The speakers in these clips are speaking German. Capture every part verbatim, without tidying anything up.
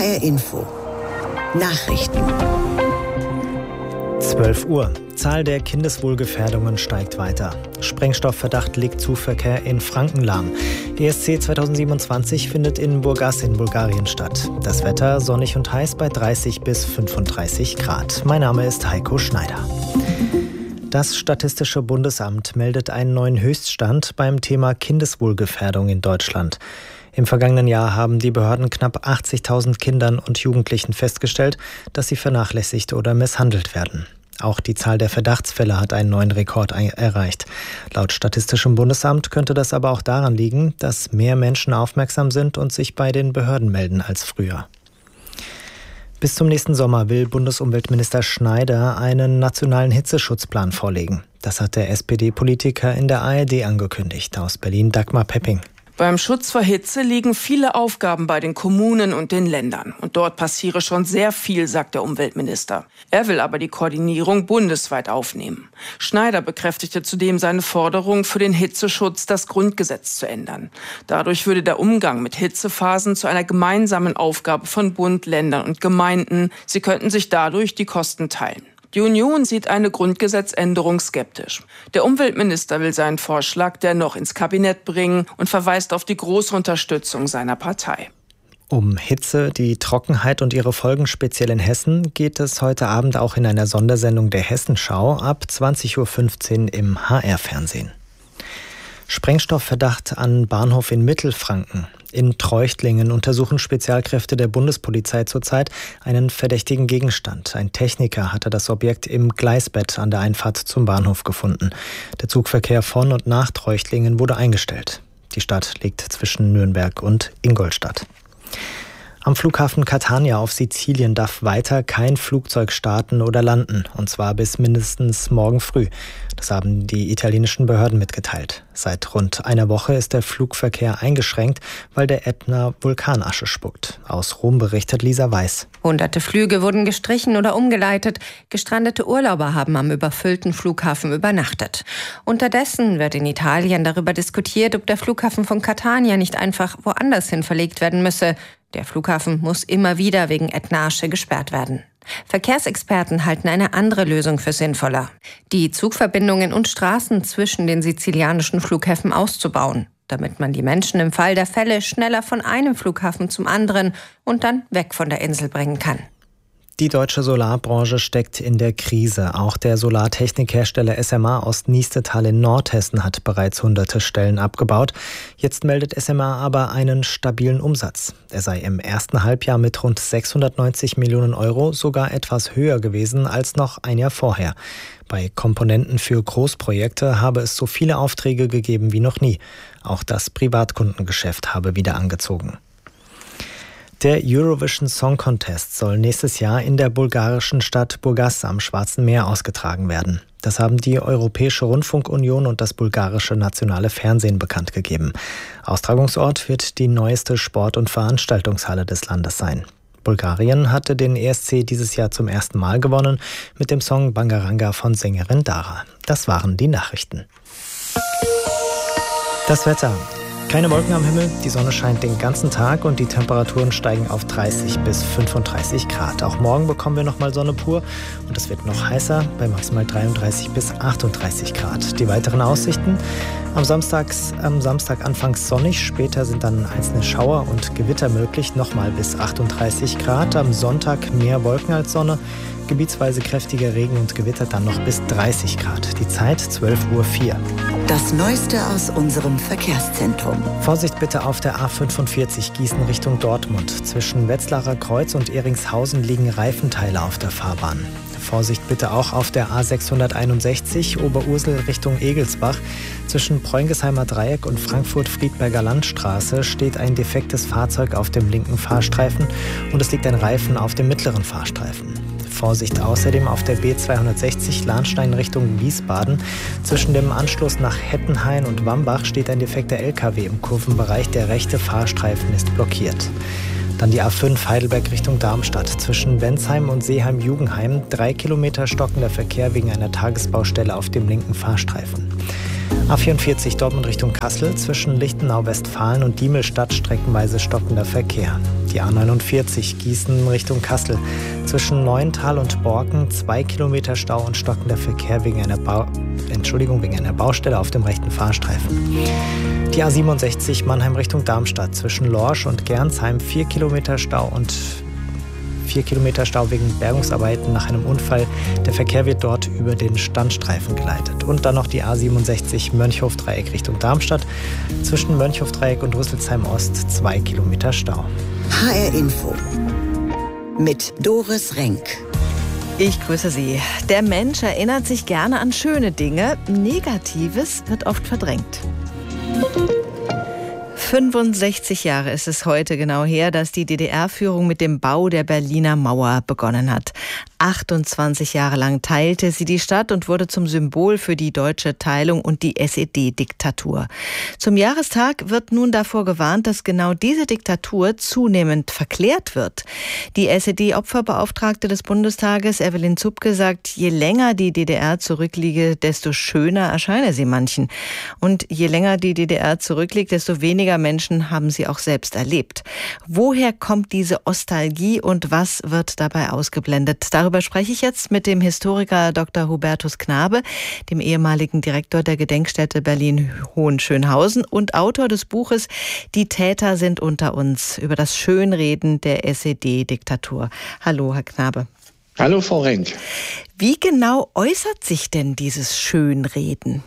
R Info Nachrichten. zwölf Uhr. Zahl der Kindeswohlgefährdungen steigt weiter. Sprengstoffverdacht legt Zugverkehr in Franken lahm. E S C zweitausendsiebenundzwanzig findet in Burgas in Bulgarien statt. Das Wetter sonnig und heiß bei dreißig bis fünfunddreißig Grad. Mein Name ist Heiko Schneider. Das Statistische Bundesamt meldet einen neuen Höchststand beim Thema Kindeswohlgefährdung in Deutschland. Im vergangenen Jahr haben die Behörden knapp achtzigtausend Kindern und Jugendlichen festgestellt, dass sie vernachlässigt oder misshandelt werden. Auch die Zahl der Verdachtsfälle hat einen neuen Rekord erreicht. Laut Statistischem Bundesamt könnte das aber auch daran liegen, dass mehr Menschen aufmerksam sind und sich bei den Behörden melden als früher. Bis zum nächsten Sommer will Bundesumweltminister Schneider einen nationalen Hitzeschutzplan vorlegen. Das hat der S P D-Politiker in der A R D angekündigt. Aus Berlin Dagmar Pepping. Beim Schutz vor Hitze liegen viele Aufgaben bei den Kommunen und den Ländern. Und dort passiere schon sehr viel, sagt der Umweltminister. Er will aber die Koordinierung bundesweit aufnehmen. Schneider bekräftigte zudem seine Forderung, für den Hitzeschutz das Grundgesetz zu ändern. Dadurch würde der Umgang mit Hitzephasen zu einer gemeinsamen Aufgabe von Bund, Ländern und Gemeinden. Sie könnten sich dadurch die Kosten teilen. Die Union sieht eine Grundgesetzänderung skeptisch. Der Umweltminister will seinen Vorschlag dennoch ins Kabinett bringen und verweist auf die große Unterstützung seiner Partei. Um Hitze, die Trockenheit und ihre Folgen speziell in Hessen geht es heute Abend auch in einer Sondersendung der Hessenschau ab zwanzig Uhr fünfzehn im H R-Fernsehen. Sprengstoffverdacht an Bahnhof in Mittelfranken. In Treuchtlingen untersuchen Spezialkräfte der Bundespolizei zurzeit einen verdächtigen Gegenstand. Ein Techniker hatte das Objekt im Gleisbett an der Einfahrt zum Bahnhof gefunden. Der Zugverkehr von und nach Treuchtlingen wurde eingestellt. Die Stadt liegt zwischen Nürnberg und Ingolstadt. Am Flughafen Catania auf Sizilien darf weiter kein Flugzeug starten oder landen, und zwar bis mindestens morgen früh. Das haben die italienischen Behörden mitgeteilt. Seit rund einer Woche ist der Flugverkehr eingeschränkt, weil der Ätna Vulkanasche spuckt. Aus Rom berichtet Lisa Weiß. Hunderte Flüge wurden gestrichen oder umgeleitet. Gestrandete Urlauber haben am überfüllten Flughafen übernachtet. Unterdessen wird in Italien darüber diskutiert, ob der Flughafen von Catania nicht einfach woanders hin verlegt werden müsse. Der Flughafen muss immer wieder wegen Ätna-Asche gesperrt werden. Verkehrsexperten halten eine andere Lösung für sinnvoller: die Zugverbindungen und Straßen zwischen den sizilianischen Flughäfen auszubauen, damit man die Menschen im Fall der Fälle schneller von einem Flughafen zum anderen und dann weg von der Insel bringen kann. Die deutsche Solarbranche steckt in der Krise. Auch der Solartechnikhersteller S M A aus Niestetal in Nordhessen hat bereits hunderte Stellen abgebaut. Jetzt meldet S M A aber einen stabilen Umsatz. Er sei im ersten Halbjahr mit rund sechshundertneunzig Millionen Euro sogar etwas höher gewesen als noch ein Jahr vorher. Bei Komponenten für Großprojekte habe es so viele Aufträge gegeben wie noch nie. Auch das Privatkundengeschäft habe wieder angezogen. Der Eurovision Song Contest soll nächstes Jahr in der bulgarischen Stadt Burgas am Schwarzen Meer ausgetragen werden. Das haben die Europäische Rundfunkunion und das bulgarische nationale Fernsehen bekannt gegeben. Austragungsort wird die neueste Sport- und Veranstaltungshalle des Landes sein. Bulgarien hatte den E S C dieses Jahr zum ersten Mal gewonnen mit dem Song Bangaranga von Sängerin Dara. Das waren die Nachrichten. Das Wetter. Keine Wolken am Himmel, die Sonne scheint den ganzen Tag und die Temperaturen steigen auf dreißig bis fünfunddreißig Grad. Auch morgen bekommen wir nochmal Sonne pur und es wird noch heißer bei maximal dreiunddreißig bis achtunddreißig Grad. Die weiteren Aussichten: am, Samstags, am Samstag anfangs sonnig, später sind dann einzelne Schauer und Gewitter möglich, nochmal bis achtunddreißig Grad. Am Sonntag mehr Wolken als Sonne, gebietsweise kräftiger Regen und Gewitter, dann noch bis dreißig Grad. Die Zeit zwölf Uhr vier. Das Neueste aus unserem Verkehrszentrum. Vorsicht bitte auf der A fünfundvierzig Gießen Richtung Dortmund. Zwischen Wetzlarer Kreuz und Eringshausen liegen Reifenteile auf der Fahrbahn. Vorsicht bitte auch auf der A sechshunderteinundsechzig Oberursel Richtung Egelsbach. Zwischen Preungesheimer Dreieck und Frankfurt-Friedberger Landstraße steht ein defektes Fahrzeug auf dem linken Fahrstreifen und es liegt ein Reifen auf dem mittleren Fahrstreifen. Vorsicht außerdem auf der B zweihundertsechzig Lahnstein Richtung Wiesbaden. Zwischen dem Anschluss nach Hettenhain und Wambach steht ein defekter L K W im Kurvenbereich. Der rechte Fahrstreifen ist blockiert. Dann die A fünf Heidelberg Richtung Darmstadt. Zwischen Wenzheim und Seeheim-Jugenheim drei Kilometer stockender Verkehr wegen einer Tagesbaustelle auf dem linken Fahrstreifen. A vierundvierzig Dortmund Richtung Kassel. Zwischen Lichtenau-Westfalen und Diemelstadt streckenweise stockender Verkehr. Die A neunundvierzig Gießen Richtung Kassel. Zwischen Neuental und Borken zwei Kilometer Stau und stockender Verkehr wegen einer, Bau- Entschuldigung, wegen einer Baustelle auf dem rechten Fahrstreifen. Die A siebenundsechzig Mannheim Richtung Darmstadt. Zwischen Lorsch und Gernsheim vier Kilometer Stau und vier Kilometer Stau wegen Bergungsarbeiten nach einem Unfall. Der Verkehr wird dort über den Standstreifen geleitet. Und dann noch die A siebenundsechzig Mönchhof-Dreieck Richtung Darmstadt. Zwischen Mönchhof-Dreieck und Rüsselsheim Ost zwei Kilometer Stau. H R Info mit Doris Renk. Ich grüße Sie. Der Mensch erinnert sich gerne an schöne Dinge. Negatives wird oft verdrängt. fünfundsechzig Jahre ist es heute genau her, dass die D D R-Führung mit dem Bau der Berliner Mauer begonnen hat. achtundzwanzig Jahre lang teilte sie die Stadt und wurde zum Symbol für die deutsche Teilung und die S E D-Diktatur. Zum Jahrestag wird nun davor gewarnt, dass genau diese Diktatur zunehmend verklärt wird. Die S E D-Opferbeauftragte des Bundestages, Evelyn Zupke, sagt, je länger die D D R zurückliege, desto schöner erscheine sie manchen. Und je länger die D D R zurückliegt, desto weniger Menschen haben sie auch selbst erlebt. Woher kommt diese Ostalgie und was wird dabei ausgeblendet? Darüber spreche ich jetzt mit dem Historiker Doktor Hubertus Knabe, dem ehemaligen Direktor der Gedenkstätte Berlin-Hohenschönhausen und Autor des Buches Die Täter sind unter uns, über das Schönreden der S E D-Diktatur. Hallo, Herr Knabe. Hallo, Frau Renk. Wie genau äußert sich denn dieses Schönreden?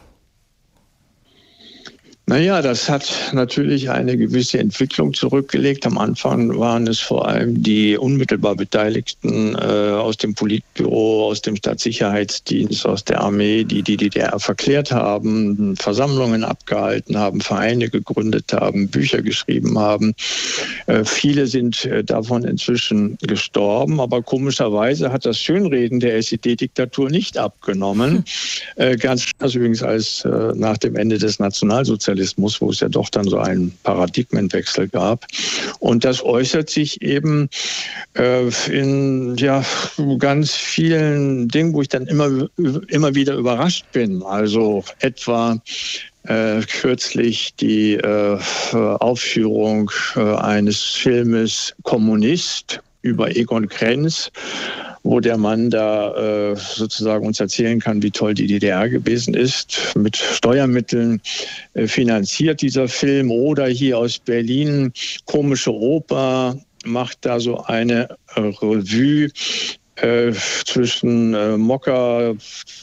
Naja, das hat natürlich eine gewisse Entwicklung zurückgelegt. Am Anfang waren es vor allem die unmittelbar Beteiligten äh, aus dem Politbüro, aus dem Staatssicherheitsdienst, aus der Armee, die die D D R verklärt haben, Versammlungen abgehalten haben, Vereine gegründet haben, Bücher geschrieben haben. Äh, viele sind äh, davon inzwischen gestorben, aber komischerweise hat das Schönreden der S E D-Diktatur nicht abgenommen. Äh, ganz anders übrigens als äh, nach dem Ende des Nationalsozialismus. Wo es ja doch dann so einen Paradigmenwechsel gab. Und das äußert sich eben äh, in ja, ganz vielen Dingen, wo ich dann immer, immer wieder überrascht bin. Also etwa Äh, kürzlich die äh, Aufführung äh, eines Filmes Kommunist über Egon Krenz, wo der Mann da äh, sozusagen uns erzählen kann, wie toll die D D R gewesen ist. Mit Steuermitteln äh, finanziert dieser Film. Oder hier aus Berlin, Komische Oper, macht da so eine äh, Revue Äh, zwischen äh, Mokka,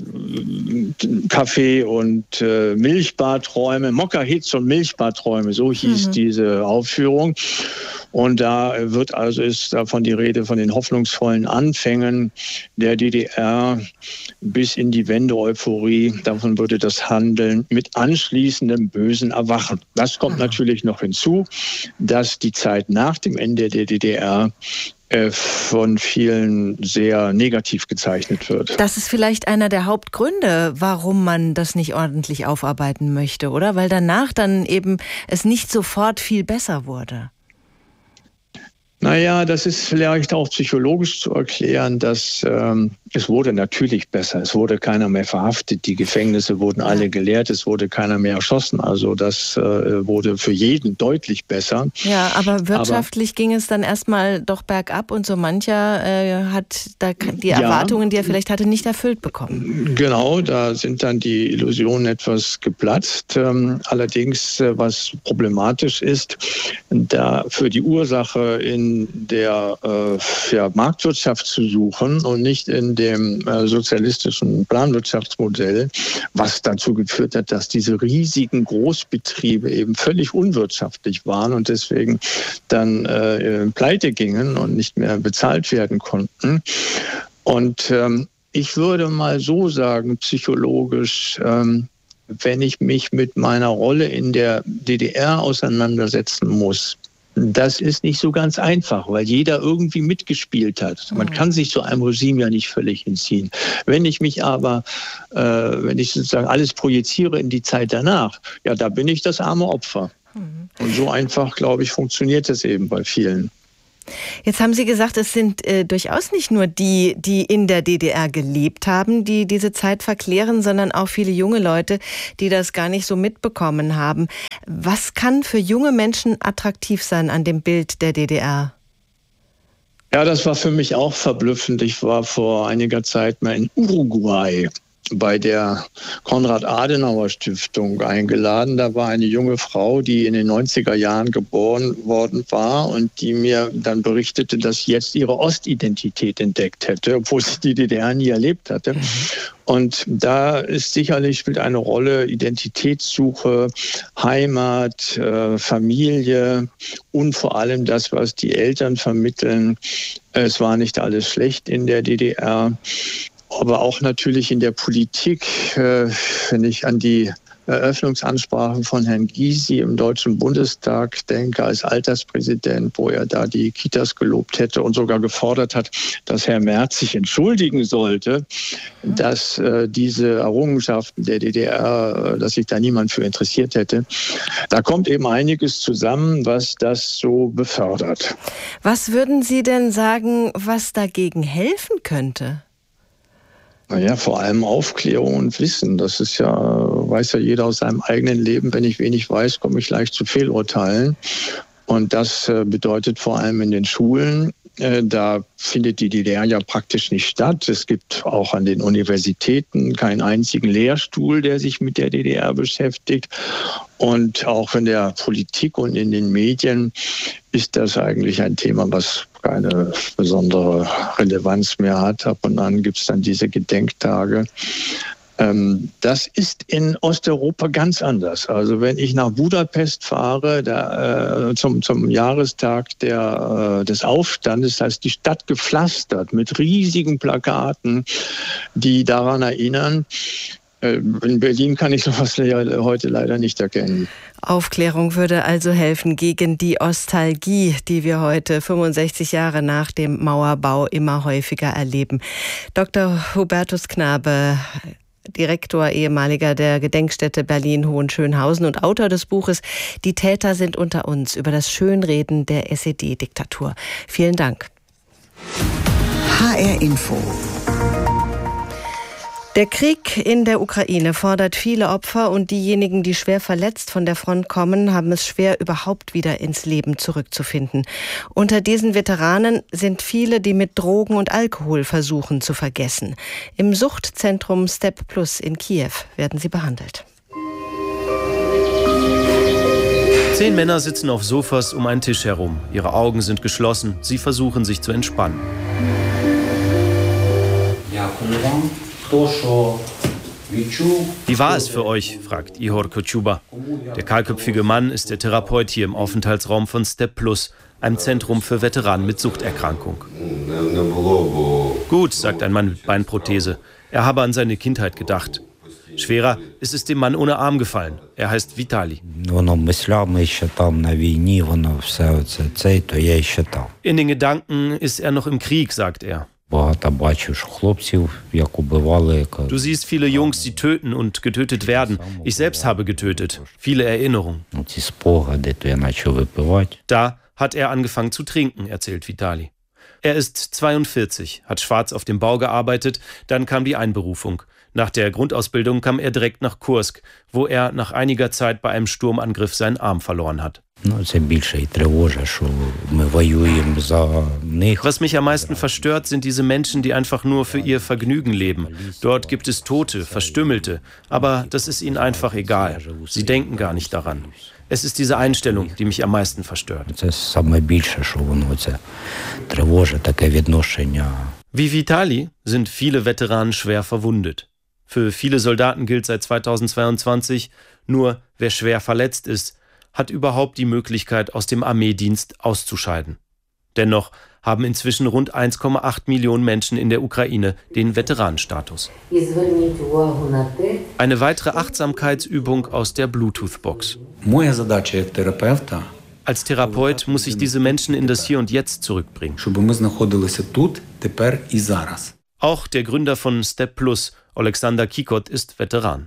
Kaffee und äh, Milchbadräume, Mokka-Hits und Milchbadräume, so hieß mhm. diese Aufführung. Und da wird also ist davon die Rede von den hoffnungsvollen Anfängen der D D R bis in die Wende-Euphorie. Davon würde das handeln mit anschließendem bösen Erwachen. Das kommt mhm. natürlich noch hinzu, dass die Zeit nach dem Ende der D D R von vielen sehr negativ gezeichnet wird. Das ist vielleicht einer der Hauptgründe, warum man das nicht ordentlich aufarbeiten möchte, oder? Weil danach dann eben es nicht sofort viel besser wurde. Naja, das ist vielleicht auch psychologisch zu erklären, dass ähm, es wurde natürlich besser. Es wurde keiner mehr verhaftet, die Gefängnisse wurden alle geleert, es wurde keiner mehr erschossen. Also das äh, wurde für jeden deutlich besser. Ja, aber wirtschaftlich aber, ging es dann erstmal doch bergab und so mancher äh, hat da die Erwartungen, ja, die er vielleicht hatte, nicht erfüllt bekommen. Genau, da sind dann die Illusionen etwas geplatzt. Ähm, allerdings, äh, was problematisch ist, da für die Ursache in der äh, ja, Marktwirtschaft zu suchen und nicht in dem äh, sozialistischen Planwirtschaftsmodell, was dazu geführt hat, dass diese riesigen Großbetriebe eben völlig unwirtschaftlich waren und deswegen dann äh, pleite gingen und nicht mehr bezahlt werden konnten. Und ähm, ich würde mal so sagen, psychologisch, ähm, wenn ich mich mit meiner Rolle in der D D R auseinandersetzen muss, das ist nicht so ganz einfach, weil jeder irgendwie mitgespielt hat. Man kann sich zu einem Regime ja nicht völlig entziehen. Wenn ich mich aber, äh, wenn ich sozusagen alles projiziere in die Zeit danach, ja, da bin ich das arme Opfer. Und so einfach, glaube ich, funktioniert es eben bei vielen. Jetzt haben Sie gesagt, es sind äh, durchaus nicht nur die, die in der D D R gelebt haben, die diese Zeit verklären, sondern auch viele junge Leute, die das gar nicht so mitbekommen haben. Was kann für junge Menschen attraktiv sein an dem Bild der D D R? Ja, das war für mich auch verblüffend. Ich war vor einiger Zeit mal in Uruguay bei der Konrad-Adenauer-Stiftung eingeladen. Da war eine junge Frau, die in den neunziger Jahren geboren worden war und die mir dann berichtete, dass sie jetzt ihre Ostidentität entdeckt hätte, obwohl sie die D D R nie erlebt hatte. Mhm. Und da ist sicherlich spielt eine Rolle Identitätssuche, Heimat, äh, Familie und vor allem das, was die Eltern vermitteln. Es war nicht alles schlecht in der D D R. Aber auch natürlich in der Politik, äh, wenn ich an die Eröffnungsansprache von Herrn Gysi im Deutschen Bundestag denke, als Alterspräsident, wo er da die Kitas gelobt hätte und sogar gefordert hat, dass Herr Merz sich entschuldigen sollte, dass äh, diese Errungenschaften der D D R, äh, dass sich da niemand für interessiert hätte. Da kommt eben einiges zusammen, was das so befördert. Was würden Sie denn sagen, was dagegen helfen könnte? Naja, vor allem Aufklärung und Wissen. Das ist ja, weiß ja jeder aus seinem eigenen Leben. Wenn ich wenig weiß, komme ich leicht zu Fehlurteilen. Und das bedeutet vor allem in den Schulen, da findet die D D R ja praktisch nicht statt. Es gibt auch an den Universitäten keinen einzigen Lehrstuhl, der sich mit der D D R beschäftigt. Und auch in der Politik und in den Medien ist das eigentlich ein Thema, was keine besondere Relevanz mehr hat. Ab und an gibt es dann diese Gedenktage. Das ist in Osteuropa ganz anders. Also wenn ich nach Budapest fahre, da, äh, zum, zum Jahrestag der, äh, des Aufstandes, da ist die Stadt gepflastert mit riesigen Plakaten, die daran erinnern. Äh, in Berlin kann ich sowas heute leider nicht erkennen. Aufklärung würde also helfen gegen die Ostalgie, die wir heute fünfundsechzig Jahre nach dem Mauerbau immer häufiger erleben. Doktor Hubertus Knabe, Direktor, ehemaliger der Gedenkstätte Berlin-Hohenschönhausen und Autor des Buches Die Täter sind unter uns, über das Schönreden der S E D-Diktatur. Vielen Dank. H R Info. Der Krieg in der Ukraine fordert viele Opfer und diejenigen, die schwer verletzt von der Front kommen, haben es schwer, überhaupt wieder ins Leben zurückzufinden. Unter diesen Veteranen sind viele, die mit Drogen und Alkohol versuchen zu vergessen. Im Suchtzentrum Step Plus in Kiew werden sie behandelt. Zehn Männer sitzen auf Sofas um einen Tisch herum. Ihre Augen sind geschlossen. Sie versuchen, sich zu entspannen. Wie war es für euch? Fragt Ihor Kochuba. Der kahlköpfige Mann ist der Therapeut hier im Aufenthaltsraum von Step Plus, einem Zentrum für Veteranen mit Suchterkrankung. Gut, sagt ein Mann mit Beinprothese. Er habe an seine Kindheit gedacht. Schwerer ist es dem Mann ohne Arm gefallen. Er heißt Vitali. In den Gedanken ist er noch im Krieg, sagt er. Du siehst viele Jungs, die töten und getötet werden. Ich selbst habe getötet. Viele Erinnerungen. Da hat er angefangen zu trinken, erzählt Vitali. Er ist zweiundvierzig, hat schwarz auf dem Bau gearbeitet, dann kam die Einberufung. Nach der Grundausbildung kam er direkt nach Kursk, wo er nach einiger Zeit bei einem Sturmangriff seinen Arm verloren hat. Was mich am meisten verstört, sind diese Menschen, die einfach nur für ihr Vergnügen leben. Dort gibt es Tote, Verstümmelte, aber das ist ihnen einfach egal. Sie denken gar nicht daran. Es ist diese Einstellung, die mich am meisten verstört. Wie Vitali sind viele Veteranen schwer verwundet. Für viele Soldaten gilt seit zweitausendzweiundzwanzig, nur wer schwer verletzt ist, hat überhaupt die Möglichkeit, aus dem Armeedienst auszuscheiden. Dennoch haben inzwischen rund eins Komma acht Millionen Menschen in der Ukraine den Veteranenstatus. Eine weitere Achtsamkeitsübung aus der Bluetooth-Box. Als Therapeut muss ich diese Menschen in das Hier und Jetzt zurückbringen. Auch der Gründer von Step Plus, Alexander Kikot, ist Veteran.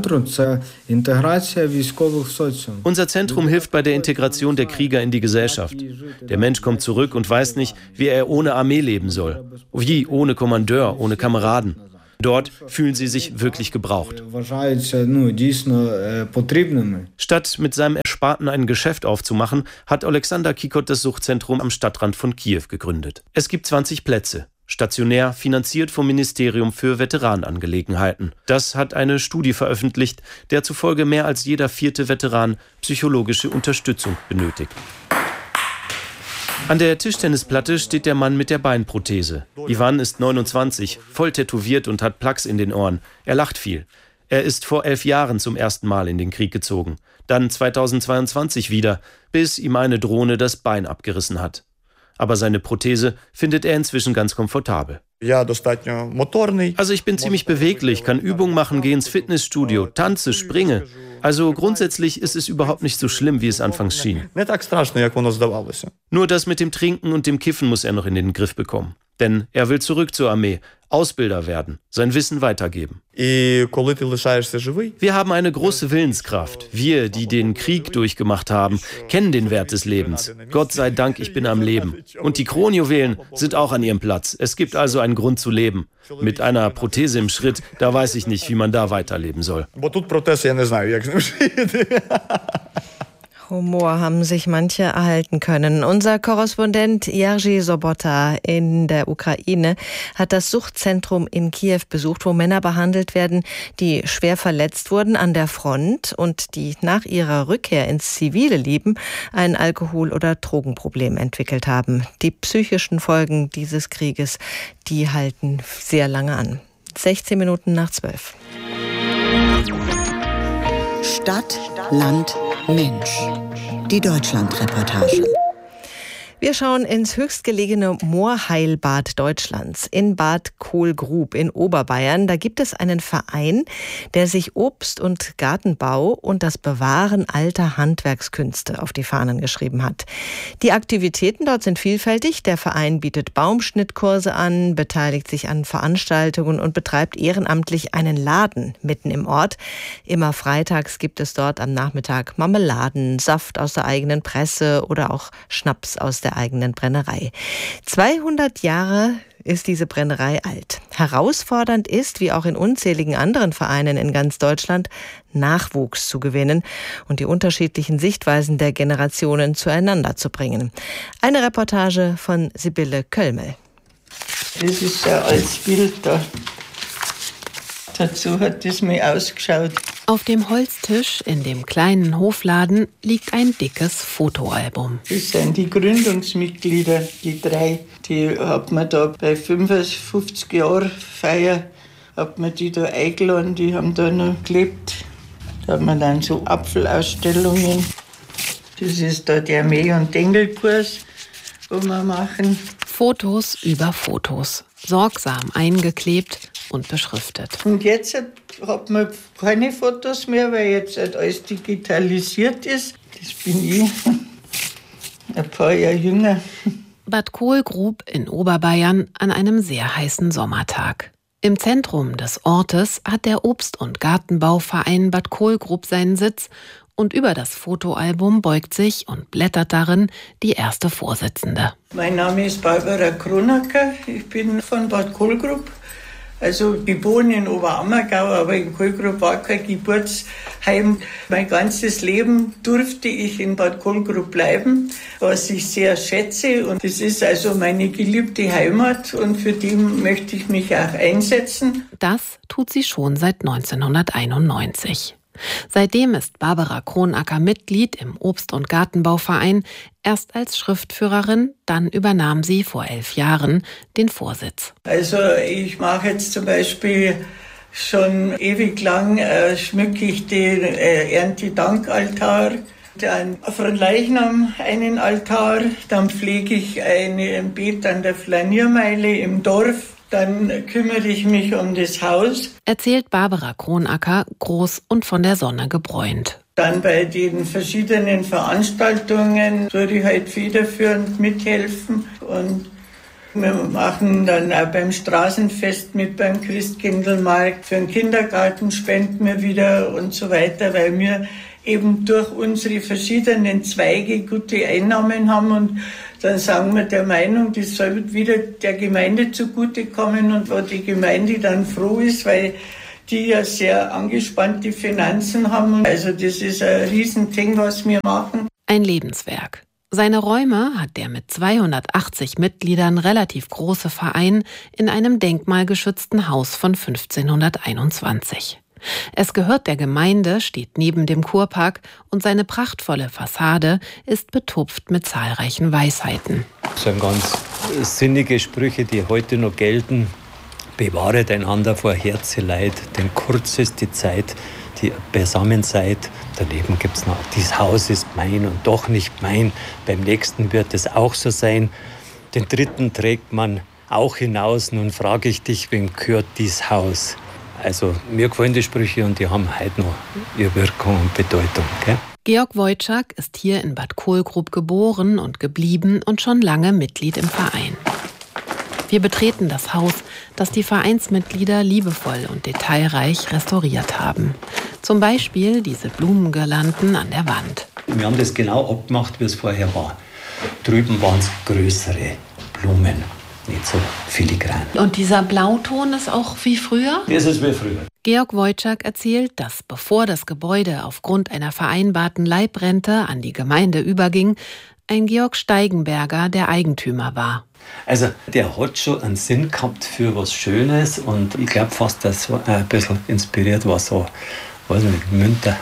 Unser Zentrum hilft bei der Integration der Krieger in die Gesellschaft. Der Mensch kommt zurück und weiß nicht, wie er ohne Armee leben soll. Wie ohne Kommandeur, ohne Kameraden. Dort fühlen sie sich wirklich gebraucht. Statt mit seinem Ersparten ein Geschäft aufzumachen, hat Alexander Kikot das Suchtzentrum am Stadtrand von Kiew gegründet. Es gibt zwanzig Plätze. Stationär, finanziert vom Ministerium für Veteranenangelegenheiten. Das hat eine Studie veröffentlicht, der zufolge mehr als jeder vierte Veteran psychologische Unterstützung benötigt. An der Tischtennisplatte steht der Mann mit der Beinprothese. Ivan ist neunundzwanzig, voll tätowiert und hat Plaques in den Ohren. Er lacht viel. Er ist vor elf Jahren zum ersten Mal in den Krieg gezogen. Dann zweitausendzweiundzwanzig wieder, bis ihm eine Drohne das Bein abgerissen hat. Aber seine Prothese findet er inzwischen ganz komfortabel. Also ich bin ziemlich beweglich, kann Übungen machen, gehe ins Fitnessstudio, tanze, springe. Also grundsätzlich ist es überhaupt nicht so schlimm, wie es anfangs schien. Nur das mit dem Trinken und dem Kiffen muss er noch in den Griff bekommen. Denn er will zurück zur Armee, Ausbilder werden, sein Wissen weitergeben. Wir haben eine große Willenskraft. Wir, die den Krieg durchgemacht haben, kennen den Wert des Lebens. Gott sei Dank, ich bin am Leben. Und die Kronjuwelen sind auch an ihrem Platz. Es gibt also einen Grund zu leben. Mit einer Prothese im Schritt, da weiß ich nicht, wie man da weiterleben soll. Humor haben sich manche erhalten können. Unser Korrespondent Jerzy Sobota in der Ukraine hat das Suchtzentrum in Kiew besucht, wo Männer behandelt werden, die schwer verletzt wurden an der Front und die nach ihrer Rückkehr ins zivile Leben ein Alkohol- oder Drogenproblem entwickelt haben. Die psychischen Folgen dieses Krieges, die halten sehr lange an. sechzehn Minuten nach zwölf. Stadt, Land, Mensch. Die Deutschland-Reportage. Wir schauen ins höchstgelegene Moorheilbad Deutschlands, in Bad Kohlgrub in Oberbayern. Da gibt es einen Verein, der sich Obst- und Gartenbau und das Bewahren alter Handwerkskünste auf die Fahnen geschrieben hat. Die Aktivitäten dort sind vielfältig. Der Verein bietet Baumschnittkurse an, beteiligt sich an Veranstaltungen und betreibt ehrenamtlich einen Laden mitten im Ort. Immer freitags gibt es dort am Nachmittag Marmeladen, Saft aus der eigenen Presse oder auch Schnaps aus der der eigenen Brennerei. zweihundert Jahre ist diese Brennerei alt. Herausfordernd ist, wie auch in unzähligen anderen Vereinen in ganz Deutschland, Nachwuchs zu gewinnen und die unterschiedlichen Sichtweisen der Generationen zueinander zu bringen. Eine Reportage von Sibylle Köllmel. Das ist ein altes Bild da. Dazu hat das mir ausgeschaut. Auf dem Holztisch in dem kleinen Hofladen liegt ein dickes Fotoalbum. Das sind die Gründungsmitglieder, die drei. Die hat man da bei fünfundfünfzig Jahren Feier, hat man die da eingeladen, die haben da noch gelebt. Da hat man dann so Apfelausstellungen. Das ist da der Mäh- und Dengelkurs, wo wir machen. Fotos über Fotos, sorgsam eingeklebt und beschriftet. Und jetzt hat man keine Fotos mehr, weil jetzt halt alles digitalisiert ist. Das bin ich, ein paar Jahre jünger. Bad Kohlgrub in Oberbayern an einem sehr heißen Sommertag. Im Zentrum des Ortes hat der Obst- und Gartenbauverein Bad Kohlgrub seinen Sitz und über das Fotoalbum beugt sich und blättert darin die erste Vorsitzende. Mein Name ist Barbara Kronacker, ich bin von Bad Kohlgrub. Also ich wohne in Oberammergau, aber in Kohlgrub war kein Geburtsheim. Mein ganzes Leben durfte ich in Bad Kohlgrub bleiben, was ich sehr schätze. Und das ist also meine geliebte Heimat und für die möchte ich mich auch einsetzen. Das tut sie schon seit neunzehnhunderteinundneunzig. Seitdem ist Barbara Kronacker Mitglied im Obst- und Gartenbauverein, erst als Schriftführerin, dann übernahm sie vor elf Jahren den Vorsitz. Also ich mache jetzt zum Beispiel schon ewig lang, äh, schmücke ich den äh, Erntedankaltar, dann von Leichnam einen Altar, dann pflege ich eine, ein Beet an der Flaniermeile im Dorf. Dann kümmere ich mich um das Haus. Erzählt Barbara Kronacker, groß und von der Sonne gebräunt. Dann bei den verschiedenen Veranstaltungen würde ich halt federführend mithelfen. Und wir machen dann auch beim Straßenfest mit, beim Christkindlmarkt. Für den Kindergarten spenden wir wieder und so weiter, weil wir eben durch unsere verschiedenen Zweige gute Einnahmen haben. Und dann sagen wir der Meinung, das soll wieder der Gemeinde zugutekommen und wo die Gemeinde dann froh ist, weil die ja sehr angespannte Finanzen haben. Also das ist ein Riesending, was wir machen. Ein Lebenswerk. Seine Räume hat der mit zweihundertachtzig Mitgliedern relativ große Verein in einem denkmalgeschützten Haus von fünfzehnhunderteinundzwanzig. Es gehört der Gemeinde, steht neben dem Kurpark und seine prachtvolle Fassade ist betupft mit zahlreichen Weisheiten. Das sind ganz sinnige Sprüche, die heute noch gelten. Bewahret einander vor Herzeleid, denn kurz ist die Zeit, die beisammen seid. Daneben gibt es noch, dieses Haus ist mein und doch nicht mein. Beim nächsten wird es auch so sein. Den dritten trägt man auch hinaus. Nun frage ich dich, wem gehört dieses Haus? Also mir gefallen die Sprüche und die haben heute noch ihre Wirkung und Bedeutung. Gell? Georg Wojczak ist hier in Bad Kohlgrub geboren und geblieben und schon lange Mitglied im Verein. Wir betreten das Haus, das die Vereinsmitglieder liebevoll und detailreich restauriert haben. Zum Beispiel diese Blumengirlanden an der Wand. Wir haben das genau abgemacht, wie es vorher war. Drüben waren es größere Blumen, nicht so filigran. Und dieser Blauton ist auch wie früher? Das ist wie früher. Georg Wojczak erzählt, dass bevor das Gebäude aufgrund einer vereinbarten Leibrente an die Gemeinde überging, ein Georg Steigenberger der Eigentümer war. Also der hat schon einen Sinn gehabt für was Schönes und ich glaube fast, dass so ein bisschen inspiriert war, so, weiß nicht, Münter,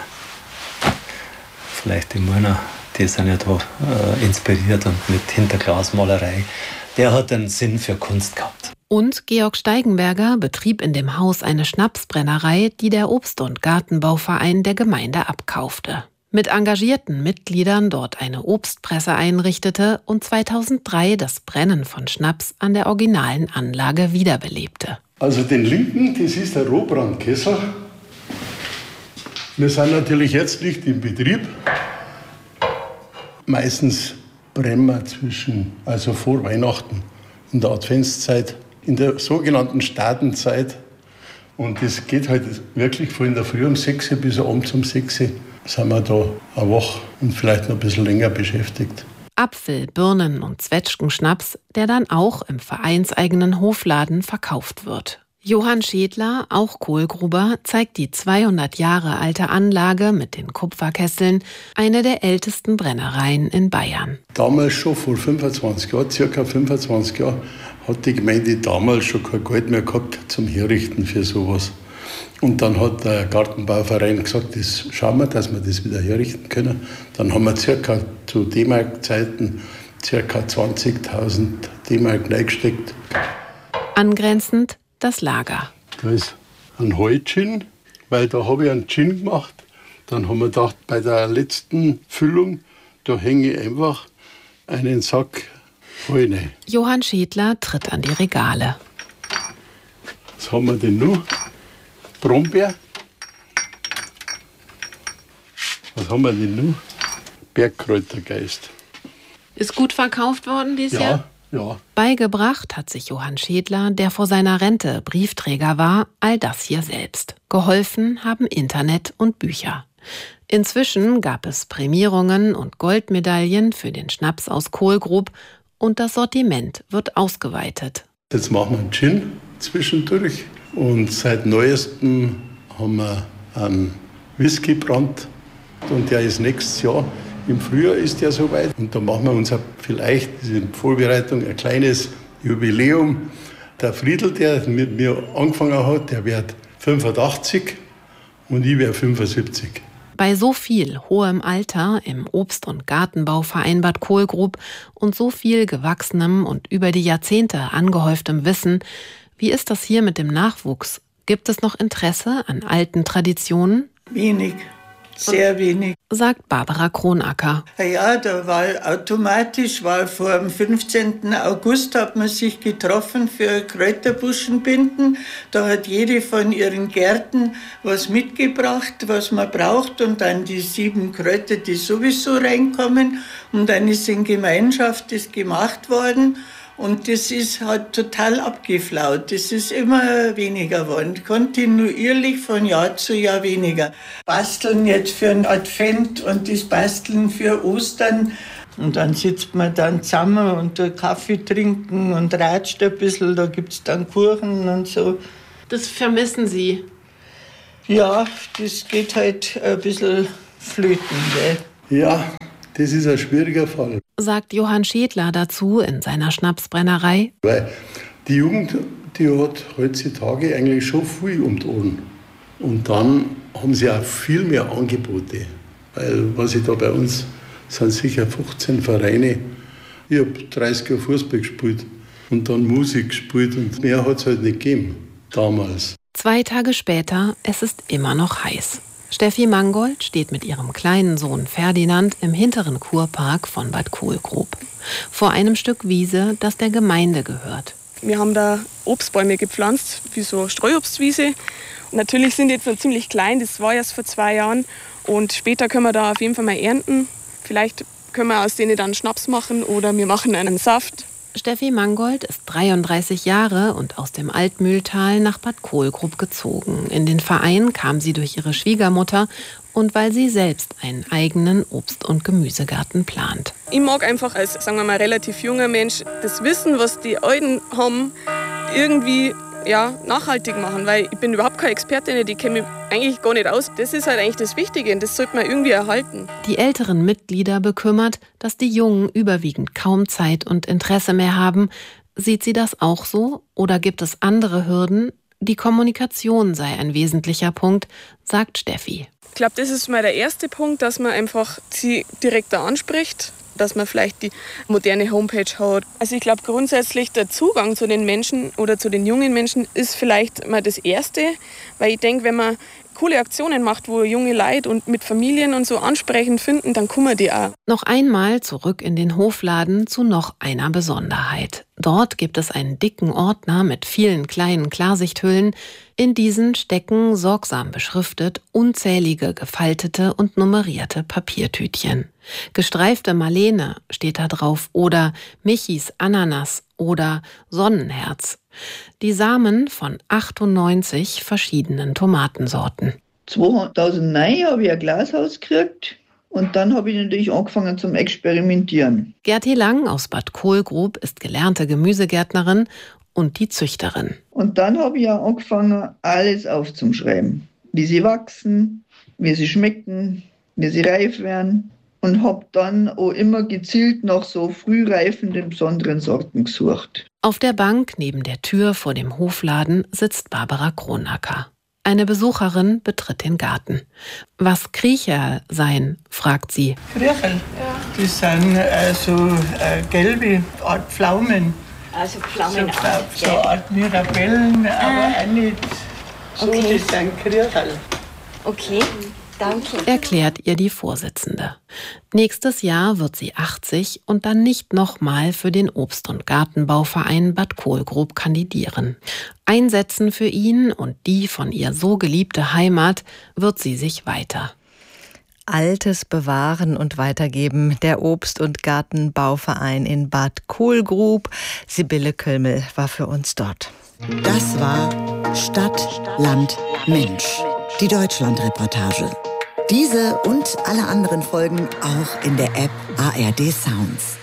vielleicht die Männer, die sind ja da äh, inspiriert und mit Hinterglasmalerei. Der hat einen Sinn für Kunst gehabt. Und Georg Steigenberger betrieb in dem Haus eine Schnapsbrennerei, die der Obst- und Gartenbauverein der Gemeinde abkaufte. Mit engagierten Mitgliedern dort eine Obstpresse einrichtete und zweitausenddrei das Brennen von Schnaps an der originalen Anlage wiederbelebte. Also den linken, das ist der Rohbrandkessel. Wir sind natürlich jetzt nicht im Betrieb. Meistens brennen wir zwischen, also vor Weihnachten, in der Adventszeit, in der sogenannten Stadenzeit. Und das geht halt wirklich von der Früh um sechs bis abends um sechs sind wir da eine Woche und vielleicht noch ein bisschen länger beschäftigt. Apfel-, Birnen- und Zwetschgenschnaps, der dann auch im vereinseigenen Hofladen verkauft wird. Johann Schädler, auch Kohlgruber, zeigt die zweihundert Jahre alte Anlage mit den Kupferkesseln, eine der ältesten Brennereien in Bayern. Damals schon, vor fünfundzwanzig Jahren, circa fünfundzwanzig Jahren, hat die Gemeinde damals schon kein Geld mehr gehabt zum Herrichten für sowas. Und dann hat der Gartenbauverein gesagt, das schauen wir, dass wir das wieder herrichten können. Dann haben wir circa zu D-Mark-Zeiten circa zwanzigtausend D-Mark reingesteckt. Angrenzend das Lager. Da ist ein Heu-Gin, weil da habe ich einen Gin gemacht. Dann haben wir gedacht, bei der letzten Füllung, da hänge ich einfach einen Sack Heu rein. Johann Schädler tritt an die Regale. Was haben wir denn noch? Brombeer. Was haben wir denn noch? Bergkräutergeist. Ist gut verkauft worden dieses ja, Jahr? Ja. Beigebracht hat sich Johann Schädler, der vor seiner Rente Briefträger war, all das hier selbst. Geholfen haben Internet und Bücher. Inzwischen gab es Prämierungen und Goldmedaillen für den Schnaps aus Kohlgrub und das Sortiment wird ausgeweitet. Jetzt machen wir einen Gin zwischendurch. Und seit Neuestem haben wir einen Whiskybrand und der ist nächstes Jahr. Im Frühjahr ist der soweit. Und da machen wir uns vielleicht in Vorbereitung ein kleines Jubiläum. Der Friedl, der mit mir angefangen hat, der wird fünfundachtzig und ich werde fünfundsiebzig. Bei so viel hohem Alter im Obst- und Gartenbauverein Bad Kohlgrub und so viel gewachsenem und über die Jahrzehnte angehäuftem Wissen, wie ist das hier mit dem Nachwuchs? Gibt es noch Interesse an alten Traditionen? Wenig, sehr wenig. Sagt Barbara Kronacker. Ja, da war automatisch, war vor dem fünfzehnten August hat man sich getroffen für Kräuterbuschenbinden. Da hat jede von ihren Gärten was mitgebracht, was man braucht und dann die sieben Kräuter, die sowieso reinkommen. Und dann ist in Gemeinschaft das gemacht worden. Und das ist halt total abgeflaut. Das ist immer weniger geworden. Kontinuierlich von Jahr zu Jahr weniger. Basteln jetzt für einen Advent und das Basteln für Ostern. Und dann sitzt man dann zusammen und Kaffee trinken und ratscht ein bisschen. Da gibt es dann Kuchen und so. Das vermissen Sie? Ja, das geht halt ein bisschen flöten. Gell? Ja, das ist ein schwieriger Fall. Sagt Johann Schädler dazu in seiner Schnapsbrennerei. Weil die Jugend, die hat heutzutage eigentlich schon viel um die Ohren. Und dann haben sie auch viel mehr Angebote. Weil, was ich da bei uns, sind sicher fünfzehn Vereine. Ich habe dreißig Jahre Fußball gespielt und dann Musik gespielt und mehr hat es halt nicht gegeben, damals. Zwei Tage später, es ist immer noch heiß. Steffi Mangold steht mit ihrem kleinen Sohn Ferdinand im hinteren Kurpark von Bad Kohlgrub. Vor einem Stück Wiese, das der Gemeinde gehört. Wir haben da Obstbäume gepflanzt, wie so Streuobstwiese. Und natürlich sind die jetzt noch ziemlich klein, das war erst vor zwei Jahren. Und später können wir da auf jeden Fall mal ernten. Vielleicht können wir aus denen dann Schnaps machen oder wir machen einen Saft. Steffi Mangold ist dreiunddreißig Jahre und aus dem Altmühltal nach Bad Kohlgrub gezogen. In den Verein kam sie durch ihre Schwiegermutter und weil sie selbst einen eigenen Obst- und Gemüsegarten plant. Ich mag einfach als, sagen wir mal, relativ junger Mensch das Wissen, was die Alten haben, irgendwie ja, nachhaltig machen, weil ich bin überhaupt keine Expertin, die kenne mich eigentlich gar nicht aus. Das ist halt eigentlich das Wichtige und das sollte man irgendwie erhalten. Die älteren Mitglieder bekümmert, dass die Jungen überwiegend kaum Zeit und Interesse mehr haben. Sieht sie das auch so oder gibt es andere Hürden? Die Kommunikation sei ein wesentlicher Punkt, sagt Steffi. Ich glaube, das ist mal der erste Punkt, dass man einfach sie direkter anspricht, dass man vielleicht die moderne Homepage hat. Also ich glaube grundsätzlich der Zugang zu den Menschen oder zu den jungen Menschen ist vielleicht mal das Erste, weil ich denke, wenn man coole Aktionen macht, wo junge Leute und mit Familien und so ansprechend finden, dann kommen die auch. Noch einmal zurück in den Hofladen zu noch einer Besonderheit. Dort gibt es einen dicken Ordner mit vielen kleinen Klarsichthüllen. In diesen stecken, sorgsam beschriftet, unzählige gefaltete und nummerierte Papiertütchen. Gestreifte Marlene steht da drauf oder Michis Ananas oder Sonnenherz. Die Samen von achtundneunzig verschiedenen Tomatensorten. zweitausendneun habe ich ein Glashaus gekriegt und dann habe ich natürlich angefangen zum Experimentieren. Gerti Lang aus Bad Kohlgrub ist gelernte Gemüsegärtnerin und die Züchterin. Und dann habe ich auch angefangen, alles aufzuschreiben. Wie sie wachsen, wie sie schmecken, wie sie reif werden. Und habe dann auch immer gezielt nach so frühreifenden, besonderen Sorten gesucht. Auf der Bank neben der Tür vor dem Hofladen sitzt Barbara Kronacker. Eine Besucherin betritt den Garten. Was Kriecherl seien, fragt sie. Kriecherl? Ja. Das sind äh, so äh, gelbe Art Pflaumen. Also Pflaumen so, auch, so eine Art Mirabellen, ah. aber auch nicht so, okay. Das sind Kriecherl. Okay. Danke. Erklärt ihr die Vorsitzende. Nächstes Jahr wird sie achtzig und dann nicht nochmal für den Obst- und Gartenbauverein Bad Kohlgrub kandidieren. Einsetzen für ihn und die von ihr so geliebte Heimat wird sie sich weiter. Altes bewahren und weitergeben. Der Obst- und Gartenbauverein in Bad Kohlgrub. Sibylle Kölmel war für uns dort. Das war Stadt, Land, Mensch. Die Deutschland-Reportage. Diese und alle anderen Folgen auch in der App A R D Sounds.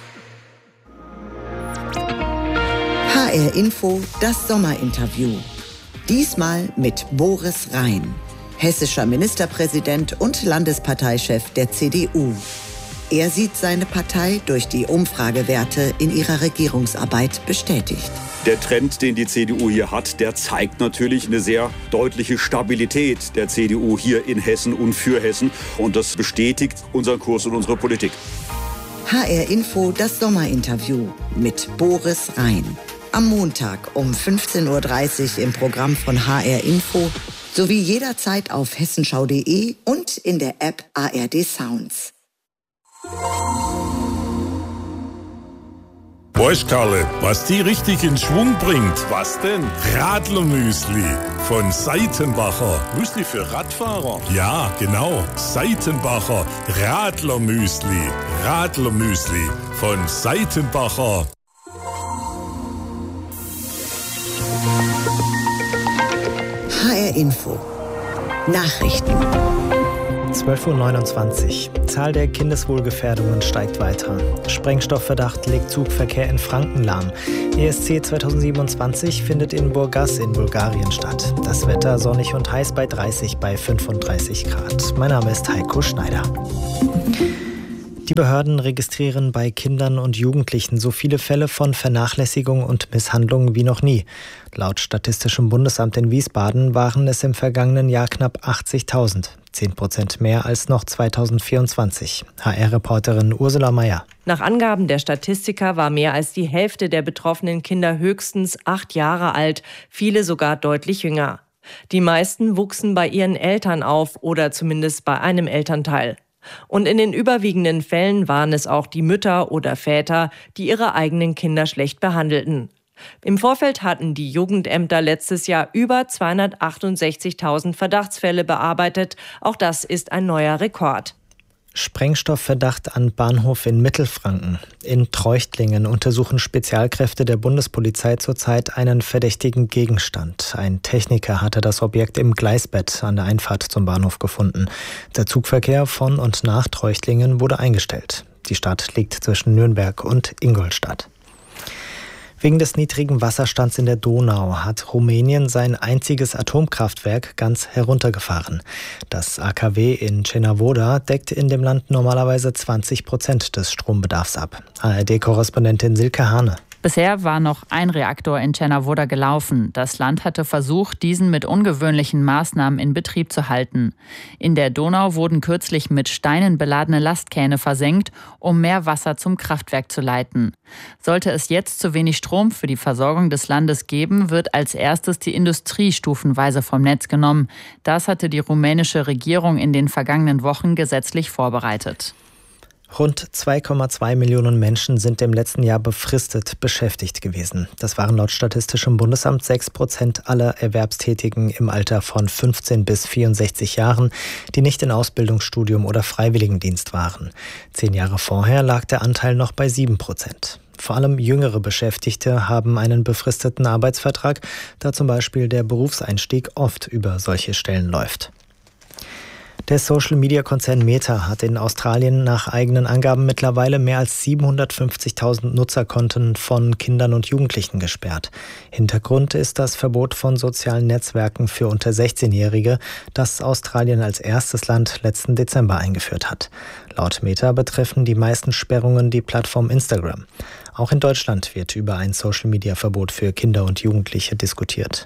H R Info, das Sommerinterview. Diesmal mit Boris Rhein, hessischer Ministerpräsident und Landesparteichef der C D U. Er sieht seine Partei durch die Umfragewerte in ihrer Regierungsarbeit bestätigt. Der Trend, den die C D U hier hat, der zeigt natürlich eine sehr deutliche Stabilität der C D U hier in Hessen und für Hessen. Und das bestätigt unseren Kurs und unsere Politik. H R Info, das Sommerinterview mit Boris Rhein. Am Montag um fünfzehn Uhr dreißig im Programm von H R Info sowie jederzeit auf hessenschau punkt de und in der App A R D Sounds. Weißt Karle, was die richtig in Schwung bringt? Was denn? Radlermüsli von Seitenbacher. Müsli für Radfahrer? Ja, genau. Seitenbacher Radlermüsli. Radlermüsli von Seitenbacher. R Info. Nachrichten. zwölf Uhr neunundzwanzig. Zahl der Kindeswohlgefährdungen steigt weiter. Sprengstoffverdacht legt Zugverkehr in Franken lahm. E S C zweitausendsiebenundzwanzig findet in Burgas in Bulgarien statt. Das Wetter sonnig und heiß bei dreißig bei fünfunddreißig Grad. Mein Name ist Heiko Schneider. Die Behörden registrieren bei Kindern und Jugendlichen so viele Fälle von Vernachlässigung und Misshandlung wie noch nie. Laut Statistischem Bundesamt in Wiesbaden waren es im vergangenen Jahr knapp achtzigtausend. zehn Prozent mehr als noch zweitausendvierundzwanzig. H R-Reporterin Ursula Mayer. Nach Angaben der Statistiker war mehr als die Hälfte der betroffenen Kinder höchstens acht Jahre alt, viele sogar deutlich jünger. Die meisten wuchsen bei ihren Eltern auf oder zumindest bei einem Elternteil. Und in den überwiegenden Fällen waren es auch die Mütter oder Väter, die ihre eigenen Kinder schlecht behandelten. Im Vorfeld hatten die Jugendämter letztes Jahr über zweihundertachtundsechzigtausend Verdachtsfälle bearbeitet. Auch das ist ein neuer Rekord. Sprengstoffverdacht an Bahnhof in Mittelfranken. In Treuchtlingen untersuchen Spezialkräfte der Bundespolizei zurzeit einen verdächtigen Gegenstand. Ein Techniker hatte das Objekt im Gleisbett an der Einfahrt zum Bahnhof gefunden. Der Zugverkehr von und nach Treuchtlingen wurde eingestellt. Die Stadt liegt zwischen Nürnberg und Ingolstadt. Wegen des niedrigen Wasserstands in der Donau hat Rumänien sein einziges Atomkraftwerk ganz heruntergefahren. Das A K W in Cernavoda deckt in dem Land normalerweise zwanzig Prozent des Strombedarfs ab. A R D-Korrespondentin Silke Hane. Bisher war noch ein Reaktor in Cernavoda gelaufen. Das Land hatte versucht, diesen mit ungewöhnlichen Maßnahmen in Betrieb zu halten. In der Donau wurden kürzlich mit Steinen beladene Lastkähne versenkt, um mehr Wasser zum Kraftwerk zu leiten. Sollte es jetzt zu wenig Strom für die Versorgung des Landes geben, wird als erstes die Industrie stufenweise vom Netz genommen. Das hatte die rumänische Regierung in den vergangenen Wochen gesetzlich vorbereitet. Rund zwei Komma zwei Millionen Menschen sind im letzten Jahr befristet beschäftigt gewesen. Das waren laut Statistischem Bundesamt sechs Prozent aller Erwerbstätigen im Alter von fünfzehn bis vierundsechzig Jahren, die nicht in Ausbildung, Studium oder Freiwilligendienst waren. Zehn Jahre vorher lag der Anteil noch bei sieben Prozent. Vor allem jüngere Beschäftigte haben einen befristeten Arbeitsvertrag, da zum Beispiel der Berufseinstieg oft über solche Stellen läuft. Der Social-Media-Konzern Meta hat in Australien nach eigenen Angaben mittlerweile mehr als siebenhundertfünfzigtausend Nutzerkonten von Kindern und Jugendlichen gesperrt. Hintergrund ist das Verbot von sozialen Netzwerken für unter sechzehnjährige, das Australien als erstes Land letzten Dezember eingeführt hat. Laut Meta betreffen die meisten Sperrungen die Plattform Instagram. Auch in Deutschland wird über ein Social-Media-Verbot für Kinder und Jugendliche diskutiert.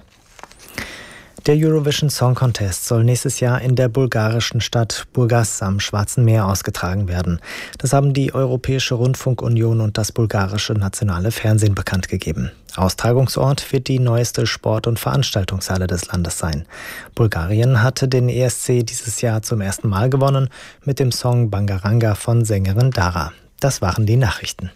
Der Eurovision Song Contest soll nächstes Jahr in der bulgarischen Stadt Burgas am Schwarzen Meer ausgetragen werden. Das haben die Europäische Rundfunkunion und das bulgarische nationale Fernsehen bekannt gegeben. Austragungsort wird die neueste Sport- und Veranstaltungshalle des Landes sein. Bulgarien hatte den E S C dieses Jahr zum ersten Mal gewonnen mit dem Song Bangaranga von Sängerin Dara. Das waren die Nachrichten.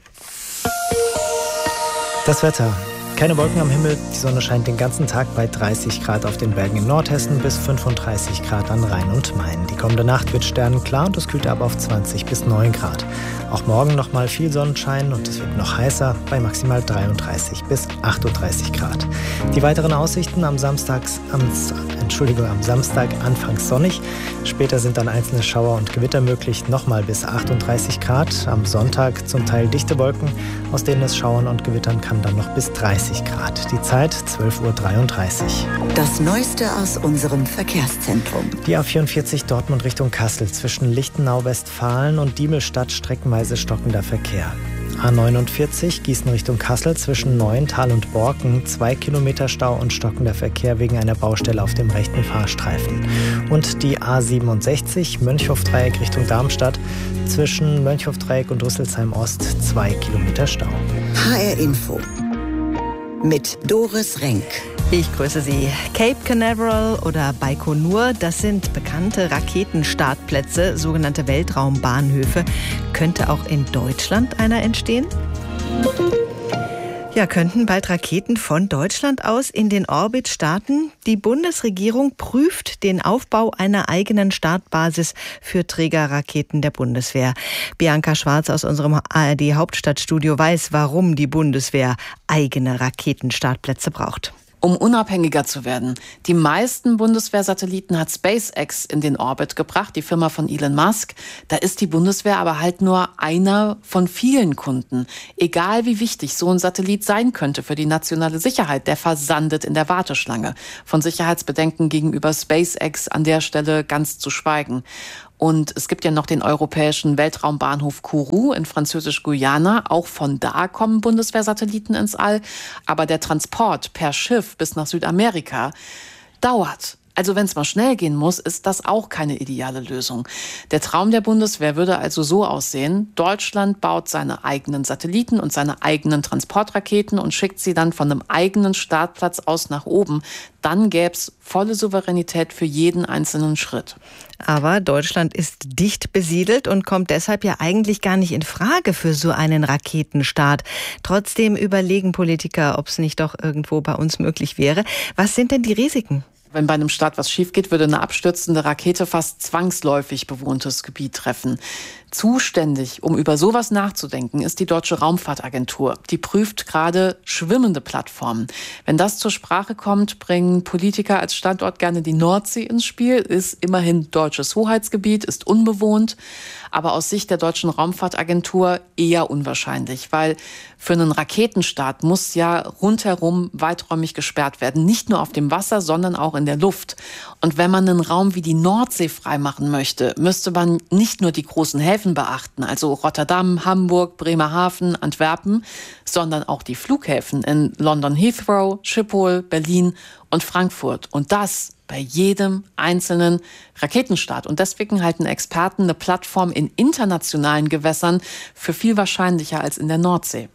Das Wetter. Keine Wolken am Himmel, die Sonne scheint den ganzen Tag bei dreißig Grad auf den Bergen in Nordhessen bis fünfunddreißig Grad an Rhein und Main. Die kommende Nacht wird sternenklar und es kühlt ab auf zwanzig bis neun Grad. Auch morgen nochmal viel Sonnenschein und es wird noch heißer bei maximal dreiunddreißig bis achtunddreißig Grad. Die weiteren Aussichten am Samstag, am, Entschuldigung, am Samstag anfangs sonnig. Später sind dann einzelne Schauer und Gewitter möglich, nochmal bis achtunddreißig Grad. Am Sonntag zum Teil dichte Wolken, aus denen es schauern und gewittern kann, dann noch bis dreißig Grad. Die Zeit zwölf Uhr dreiunddreißig. Das Neueste aus unserem Verkehrszentrum. Die A vierundvierzig Dortmund Richtung Kassel zwischen Lichtenau, Westfalen und Diemelstadt streckenweise stockender Verkehr. A neunundvierzig Gießen Richtung Kassel zwischen Neuental und Borken, zwei Kilometer Stau und stockender Verkehr wegen einer Baustelle auf dem rechten Fahrstreifen. Und die A siebenundsechzig Mönchhof-Dreieck Richtung Darmstadt zwischen Mönchhof-Dreieck und Rüsselsheim Ost, zwei Kilometer Stau. H R Info mit Doris Renk. Ich grüße Sie. Cape Canaveral oder Baikonur, das sind bekannte Raketenstartplätze, sogenannte Weltraumbahnhöfe. Könnte auch in Deutschland einer entstehen? Ja, könnten bald Raketen von Deutschland aus in den Orbit starten? Die Bundesregierung prüft den Aufbau einer eigenen Startbasis für Trägerraketen der Bundeswehr. Bianca Schwarz aus unserem A R D Hauptstadtstudio weiß, warum die Bundeswehr eigene Raketenstartplätze braucht. um unabhängiger zu werden. Die meisten Bundeswehrsatelliten hat SpaceX in den Orbit gebracht, die Firma von Elon Musk. Da ist die Bundeswehr aber halt nur einer von vielen Kunden. Egal wie wichtig so ein Satellit sein könnte für die nationale Sicherheit, der versandet in der Warteschlange. Von Sicherheitsbedenken gegenüber SpaceX an der Stelle ganz zu schweigen. Und es gibt ja noch den europäischen Weltraumbahnhof Kourou in Französisch-Guyana. Auch von da kommen Bundeswehrsatelliten ins All. Aber der Transport per Schiff bis nach Südamerika dauert. Also wenn es mal schnell gehen muss, ist das auch keine ideale Lösung. Der Traum der Bundeswehr würde also so aussehen: Deutschland baut seine eigenen Satelliten und seine eigenen Transportraketen und schickt sie dann von einem eigenen Startplatz aus nach oben. Dann gäbe es volle Souveränität für jeden einzelnen Schritt. Aber Deutschland ist dicht besiedelt und kommt deshalb ja eigentlich gar nicht in Frage für so einen Raketenstart. Trotzdem überlegen Politiker, ob es nicht doch irgendwo bei uns möglich wäre. Was sind denn die Risiken? Wenn bei einem Start was schief geht, würde eine abstürzende Rakete fast zwangsläufig bewohntes Gebiet treffen. Zuständig, um über sowas nachzudenken, ist die Deutsche Raumfahrtagentur. Die prüft gerade schwimmende Plattformen. Wenn das zur Sprache kommt, bringen Politiker als Standort gerne die Nordsee ins Spiel. Ist immerhin deutsches Hoheitsgebiet, ist unbewohnt. Aber aus Sicht der Deutschen Raumfahrtagentur eher unwahrscheinlich, weil für einen Raketenstart muss ja rundherum weiträumig gesperrt werden. Nicht nur auf dem Wasser, sondern auch in der Luft. Und wenn man einen Raum wie die Nordsee freimachen möchte, müsste man nicht nur die großen Häfen beachten, also Rotterdam, Hamburg, Bremerhaven, Antwerpen, sondern auch die Flughäfen in London Heathrow, Schiphol, Berlin und Frankfurt. Und das bei jedem einzelnen Raketenstart. Und deswegen halten Experten eine Plattform in internationalen Gewässern für viel wahrscheinlicher als in der Nordsee.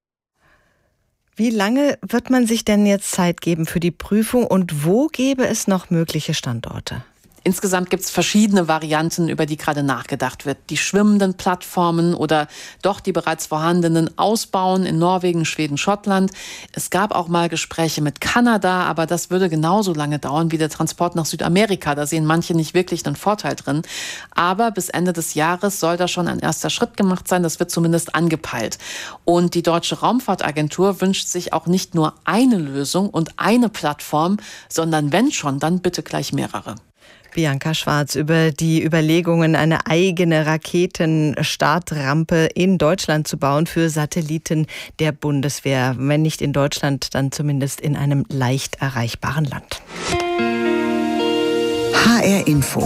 Wie lange wird man sich denn jetzt Zeit geben für die Prüfung und wo gäbe es noch mögliche Standorte? Insgesamt gibt es verschiedene Varianten, über die gerade nachgedacht wird. Die schwimmenden Plattformen oder doch die bereits vorhandenen ausbauen in Norwegen, Schweden, Schottland. Es gab auch mal Gespräche mit Kanada, aber das würde genauso lange dauern wie der Transport nach Südamerika. Da sehen manche nicht wirklich einen Vorteil drin. Aber bis Ende des Jahres soll da schon ein erster Schritt gemacht sein. Das wird zumindest angepeilt. Und die Deutsche Raumfahrtagentur wünscht sich auch nicht nur eine Lösung und eine Plattform, sondern wenn schon, dann bitte gleich mehrere. Bianca Schwarz über die Überlegungen, eine eigene Raketenstartrampe in Deutschland zu bauen für Satelliten der Bundeswehr. Wenn nicht in Deutschland, dann zumindest in einem leicht erreichbaren Land. H R Info.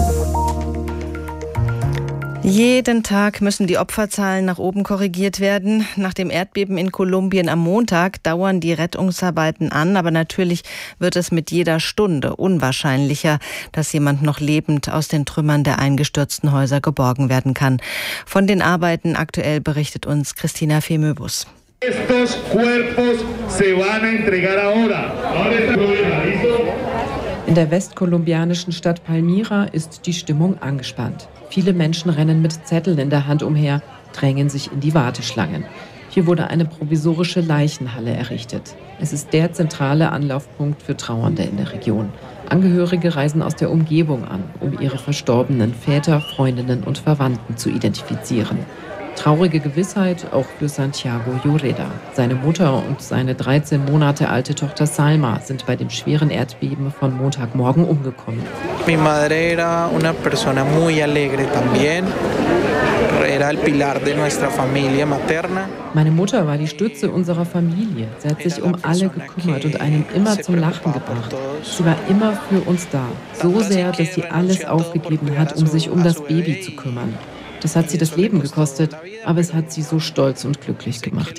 Jeden Tag müssen die Opferzahlen nach oben korrigiert werden. Nach dem Erdbeben in Kolumbien am Montag dauern die Rettungsarbeiten an, aber natürlich wird es mit jeder Stunde unwahrscheinlicher, dass jemand noch lebend aus den Trümmern der eingestürzten Häuser geborgen werden kann. Von den Arbeiten aktuell berichtet uns Christina Femöbus. Estos cuerpos se van a entregar ahora. In der westkolumbianischen Stadt Palmira ist die Stimmung angespannt. Viele Menschen rennen mit Zetteln in der Hand umher, drängen sich in die Warteschlangen. Hier wurde eine provisorische Leichenhalle errichtet. Es ist der zentrale Anlaufpunkt für Trauernde in der Region. Angehörige reisen aus der Umgebung an, um ihre verstorbenen Väter, Freundinnen und Verwandten zu identifizieren. Traurige Gewissheit auch für Santiago Lloreda. Seine Mutter und seine dreizehn Monate alte Tochter Salma sind bei dem schweren Erdbeben von Montagmorgen umgekommen. Mi madre era una persona muy alegre también. Era el pilar de nuestra familia materna. Meine Mutter war die Stütze unserer Familie. Sie hat sich um alle gekümmert und einen immer zum Lachen gebracht. Sie war immer für uns da. So sehr, dass sie alles aufgegeben hat, um sich um das Baby zu kümmern. Das hat sie das Leben gekostet, aber es hat sie so stolz und glücklich gemacht.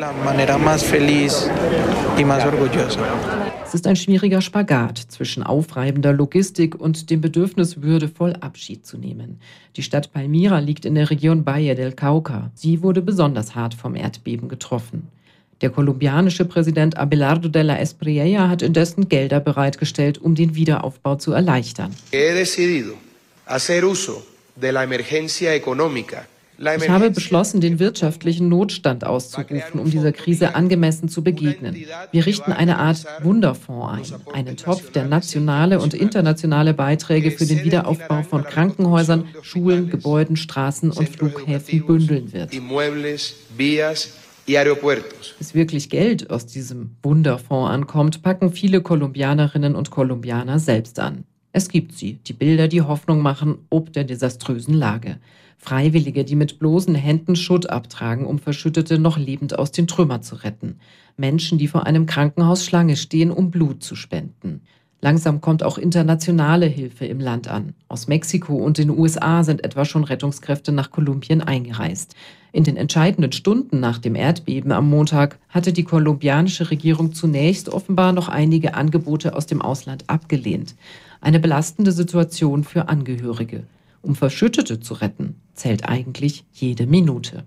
Es ist ein schwieriger Spagat zwischen aufreibender Logistik und dem Bedürfnis, würdevoll Abschied zu nehmen. Die Stadt Palmira liegt in der Region Valle del Cauca. Sie wurde besonders hart vom Erdbeben getroffen. Der kolumbianische Präsident Abelardo de la Espriella hat indessen Gelder bereitgestellt, um den Wiederaufbau zu erleichtern. He decidido hacer uso de la emergencia económica. Ich habe beschlossen, den wirtschaftlichen Notstand auszurufen, um dieser Krise angemessen zu begegnen. Wir richten eine Art Wunderfonds ein, einen Topf, der nationale und internationale Beiträge für den Wiederaufbau von Krankenhäusern, Schulen, Gebäuden, Straßen und Flughäfen bündeln wird. y aeropuertos. Bis wirklich Geld aus diesem Wunderfonds ankommt, packen viele Kolumbianerinnen und Kolumbianer selbst an. Es gibt sie, die Bilder, die Hoffnung machen, ob der desaströsen Lage. Freiwillige, die mit bloßen Händen Schutt abtragen, um Verschüttete noch lebend aus den Trümmern zu retten. Menschen, die vor einem Krankenhaus Schlange stehen, um Blut zu spenden. Langsam kommt auch internationale Hilfe im Land an. Aus Mexiko und den U S A sind etwa schon Rettungskräfte nach Kolumbien eingereist. In den entscheidenden Stunden nach dem Erdbeben am Montag hatte die kolumbianische Regierung zunächst offenbar noch einige Angebote aus dem Ausland abgelehnt. Eine belastende Situation für Angehörige. Um Verschüttete zu retten, zählt eigentlich jede Minute.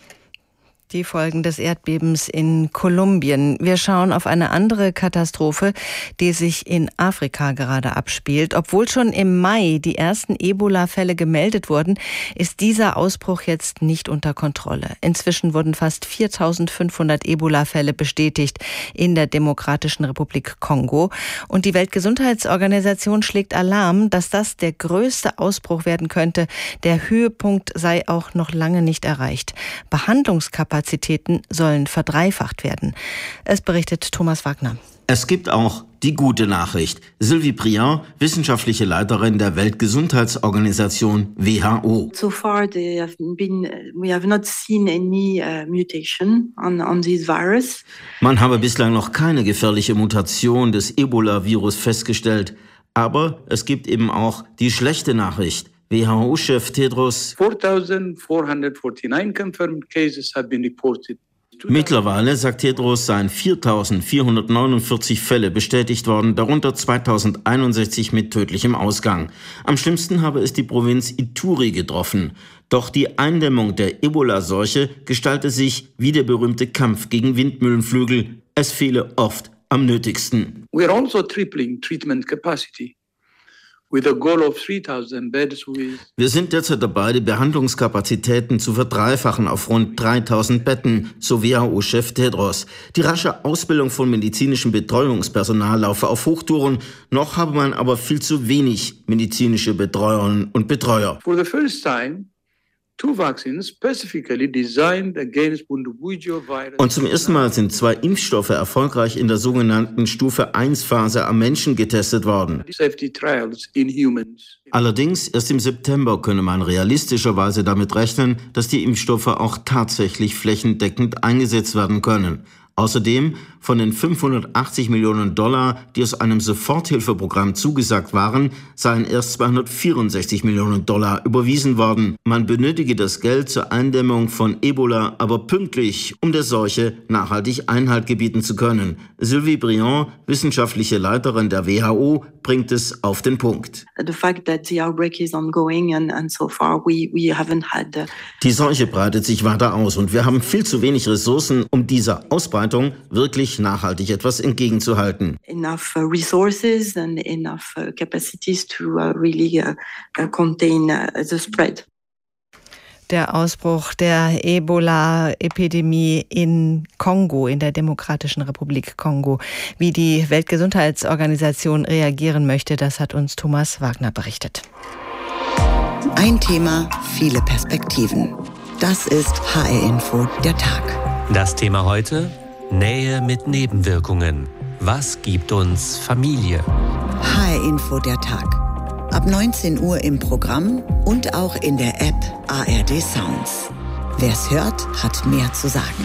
Die Folgen des Erdbebens in Kolumbien. Wir schauen auf eine andere Katastrophe, die sich in Afrika gerade abspielt. Obwohl schon im Mai die ersten Ebola-Fälle gemeldet wurden, ist dieser Ausbruch jetzt nicht unter Kontrolle. Inzwischen wurden fast viertausendfünfhundert Ebola-Fälle bestätigt in der Demokratischen Republik Kongo. Und die Weltgesundheitsorganisation schlägt Alarm, dass das der größte Ausbruch werden könnte. Der Höhepunkt sei auch noch lange nicht erreicht. Behandlungskapazitäten sollen verdreifacht werden. Es berichtet Thomas Wagner. Es gibt auch die gute Nachricht. Sylvie Briand, wissenschaftliche Leiterin der Weltgesundheitsorganisation W H O. So far there have been, we have not seen any uh, mutation on, on this virus. Man habe bislang noch keine gefährliche Mutation des Ebola-Virus festgestellt. Aber es gibt eben auch die schlechte Nachricht. W H O-Chef Tedros. four thousand four hundred forty-nine confirmed cases have been reported. Mittlerweile, sagt Tedros, seien viertausendvierhundertneunundvierzig Fälle bestätigt worden, darunter zweitausendeinundsechzig mit tödlichem Ausgang. Am schlimmsten habe es die Provinz Ituri getroffen. Doch die Eindämmung der Ebola-Seuche gestalte sich wie der berühmte Kampf gegen Windmühlenflügel. Es fehle oft am nötigsten. We are also tripling treatment capacity. With a goal of three thousand beds with Wir sind derzeit dabei, die Behandlungskapazitäten zu verdreifachen auf rund dreitausend Betten, so W H O-Chef Tedros. Die rasche Ausbildung von medizinischem Betreuungspersonal laufe auf Hochtouren, noch habe man aber viel zu wenig medizinische Betreuerinnen und Betreuer. For the first time, two vaccines specifically designed against Bundibugyo virus. Und zum ersten Mal sind zwei Impfstoffe erfolgreich in der sogenannten Stufe eins Phase am Menschen getestet worden. Safety trials in humans. Allerdings erst im September könne man realistischerweise damit rechnen, dass die Impfstoffe auch tatsächlich flächendeckend eingesetzt werden können. Außerdem von den fünfhundertachtzig Millionen Dollar, die aus einem Soforthilfeprogramm zugesagt waren, seien erst zweihundertvierundsechzig Millionen Dollar überwiesen worden. Man benötige das Geld zur Eindämmung von Ebola aber pünktlich, um der Seuche nachhaltig Einhalt gebieten zu können. Sylvie Briand, wissenschaftliche Leiterin der W H O, bringt es auf den Punkt. The fact that the outbreak is ongoing and, and so far we, we haven't had the Die Seuche breitet sich weiter aus und wir haben viel zu wenig Ressourcen, um dieser Ausbreitung wirklich nachhaltig etwas entgegenzuhalten. enough uh, resources and enough uh, capacities to uh, really uh, uh, contain uh, the spread. Der Ausbruch der Ebola-Epidemie in Kongo, in der Demokratischen Republik Kongo. Wie die Weltgesundheitsorganisation reagieren möchte, das hat uns Thomas Wagner berichtet. Ein Thema, viele Perspektiven. Das ist H R-Info, der Tag. Das Thema heute: Nähe mit Nebenwirkungen. Was gibt uns Familie? H R-Info, der Tag. Ab neunzehn Uhr im Programm und auch in der App A R D Sounds. Wer's hört, hat mehr zu sagen.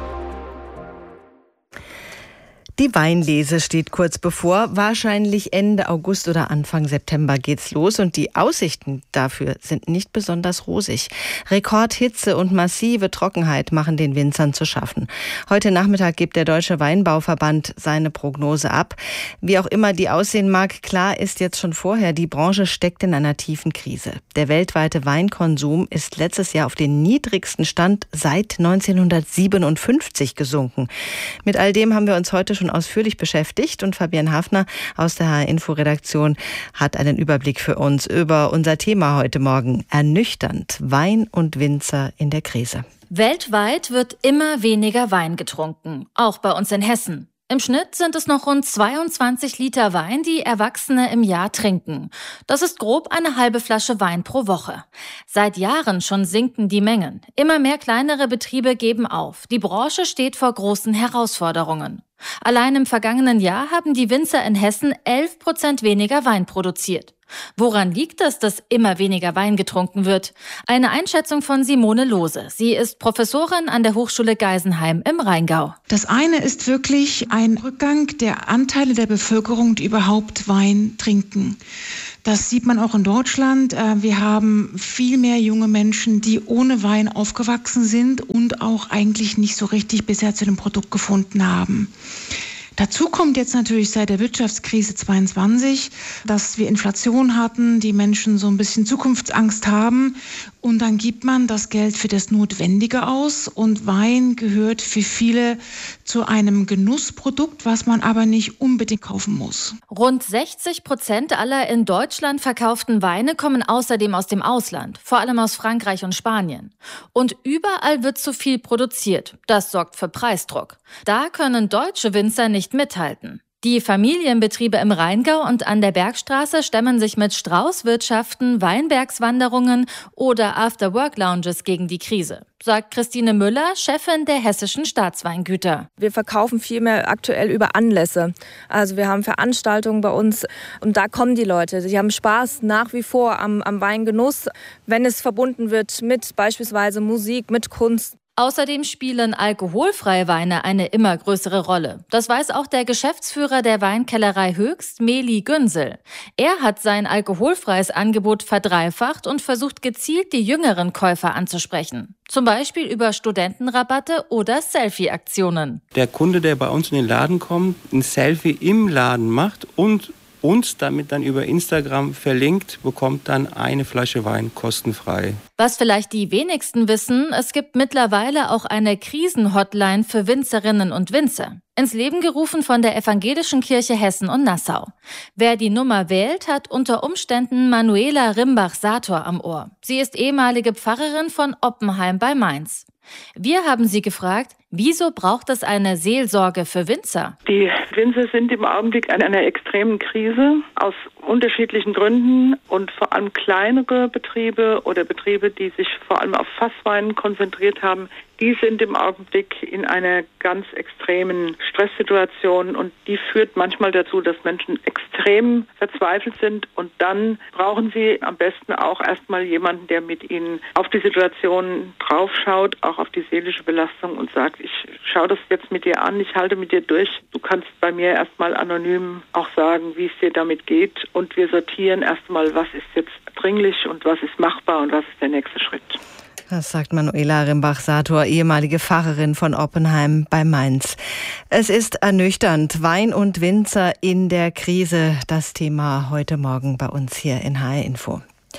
Die Weinlese steht kurz bevor. Wahrscheinlich Ende August oder Anfang September geht's los und die Aussichten dafür sind nicht besonders rosig. Rekordhitze und massive Trockenheit machen den Winzern zu schaffen. Heute Nachmittag gibt der Deutsche Weinbauverband seine Prognose ab. Wie auch immer die aussehen mag, klar ist jetzt schon vorher, die Branche steckt in einer tiefen Krise. Der weltweite Weinkonsum ist letztes Jahr auf den niedrigsten Stand seit neunzehnhundertsiebenundfünfzig gesunken. Mit all dem haben wir uns heute schon ausführlich beschäftigt und Fabian Hafner aus der H R-Info-Redaktion hat einen Überblick für uns über unser Thema heute Morgen. Ernüchternd: Wein und Winzer in der Krise. Weltweit wird immer weniger Wein getrunken, auch bei uns in Hessen. Im Schnitt sind es noch rund zweiundzwanzig Liter Wein, die Erwachsene im Jahr trinken. Das ist grob eine halbe Flasche Wein pro Woche. Seit Jahren schon sinken die Mengen. Immer mehr kleinere Betriebe geben auf. Die Branche steht vor großen Herausforderungen. Allein im vergangenen Jahr haben die Winzer in Hessen elf Prozent weniger Wein produziert. Woran liegt es, dass immer weniger Wein getrunken wird? Eine Einschätzung von Simone Lohse. Sie ist Professorin an der Hochschule Geisenheim im Rheingau. Das eine ist wirklich ein Rückgang der Anteile der Bevölkerung, die überhaupt Wein trinken. Das sieht man auch in Deutschland. Wir haben viel mehr junge Menschen, die ohne Wein aufgewachsen sind und auch eigentlich nicht so richtig bisher zu dem Produkt gefunden haben. Dazu kommt jetzt natürlich seit der Wirtschaftskrise zweiundzwanzig, dass wir Inflation hatten, die Menschen so ein bisschen Zukunftsangst haben und dann gibt man das Geld für das Notwendige aus und Wein gehört für viele zu einem Genussprodukt, was man aber nicht unbedingt kaufen muss. Rund sechzig Prozent aller in Deutschland verkauften Weine kommen außerdem aus dem Ausland, vor allem aus Frankreich und Spanien. Und überall wird zu viel produziert. Das sorgt für Preisdruck. Da können deutsche Winzer nicht mithalten. Die Familienbetriebe im Rheingau und an der Bergstraße stemmen sich mit Straußwirtschaften, Weinbergswanderungen oder After-Work-Lounges gegen die Krise, sagt Christine Müller, Chefin der Hessischen Staatsweingüter. Wir verkaufen viel mehr aktuell über Anlässe. Also wir haben Veranstaltungen bei uns und da kommen die Leute. Sie haben Spaß nach wie vor am, am Weingenuss, wenn es verbunden wird mit beispielsweise Musik, mit Kunst. Außerdem spielen alkoholfreie Weine eine immer größere Rolle. Das weiß auch der Geschäftsführer der Weinkellerei Höchst, Meli Günsel. Er hat sein alkoholfreies Angebot verdreifacht und versucht gezielt die jüngeren Käufer anzusprechen. Zum Beispiel über Studentenrabatte oder Selfie-Aktionen. Der Kunde, der bei uns in den Laden kommt, ein Selfie im Laden macht und uns damit dann über Instagram verlinkt, bekommt dann eine Flasche Wein kostenfrei. Was vielleicht die wenigsten wissen, es gibt mittlerweile auch eine Krisenhotline für Winzerinnen und Winzer. Ins Leben gerufen von der Evangelischen Kirche Hessen und Nassau. Wer die Nummer wählt, hat unter Umständen Manuela Rimbach-Sator am Ohr. Sie ist ehemalige Pfarrerin von Oppenheim bei Mainz. Wir haben sie gefragt, wieso braucht es eine Seelsorge für Winzer? Die Winzer sind im Augenblick in einer extremen Krise aus unterschiedlichen Gründen und vor allem kleinere Betriebe oder Betriebe, die sich vor allem auf Fasswein konzentriert haben, die sind im Augenblick in einer ganz extremen Stresssituation und die führt manchmal dazu, dass Menschen extrem verzweifelt sind und dann brauchen sie am besten auch erstmal jemanden, der mit ihnen auf die Situation draufschaut, auch auf die seelische Belastung und sagt, ich schaue das jetzt mit dir an, ich halte mit dir durch. Du kannst bei mir erstmal anonym auch sagen, wie es dir damit geht und wir sortieren erstmal, was ist jetzt dringlich und was ist machbar und was ist der nächste Schritt. Das sagt Manuela Rimbach-Sator, ehemalige Pfarrerin von Oppenheim bei Mainz. Es ist ernüchternd. Wein und Winzer in der Krise. Das Thema heute Morgen bei uns hier in H R Info.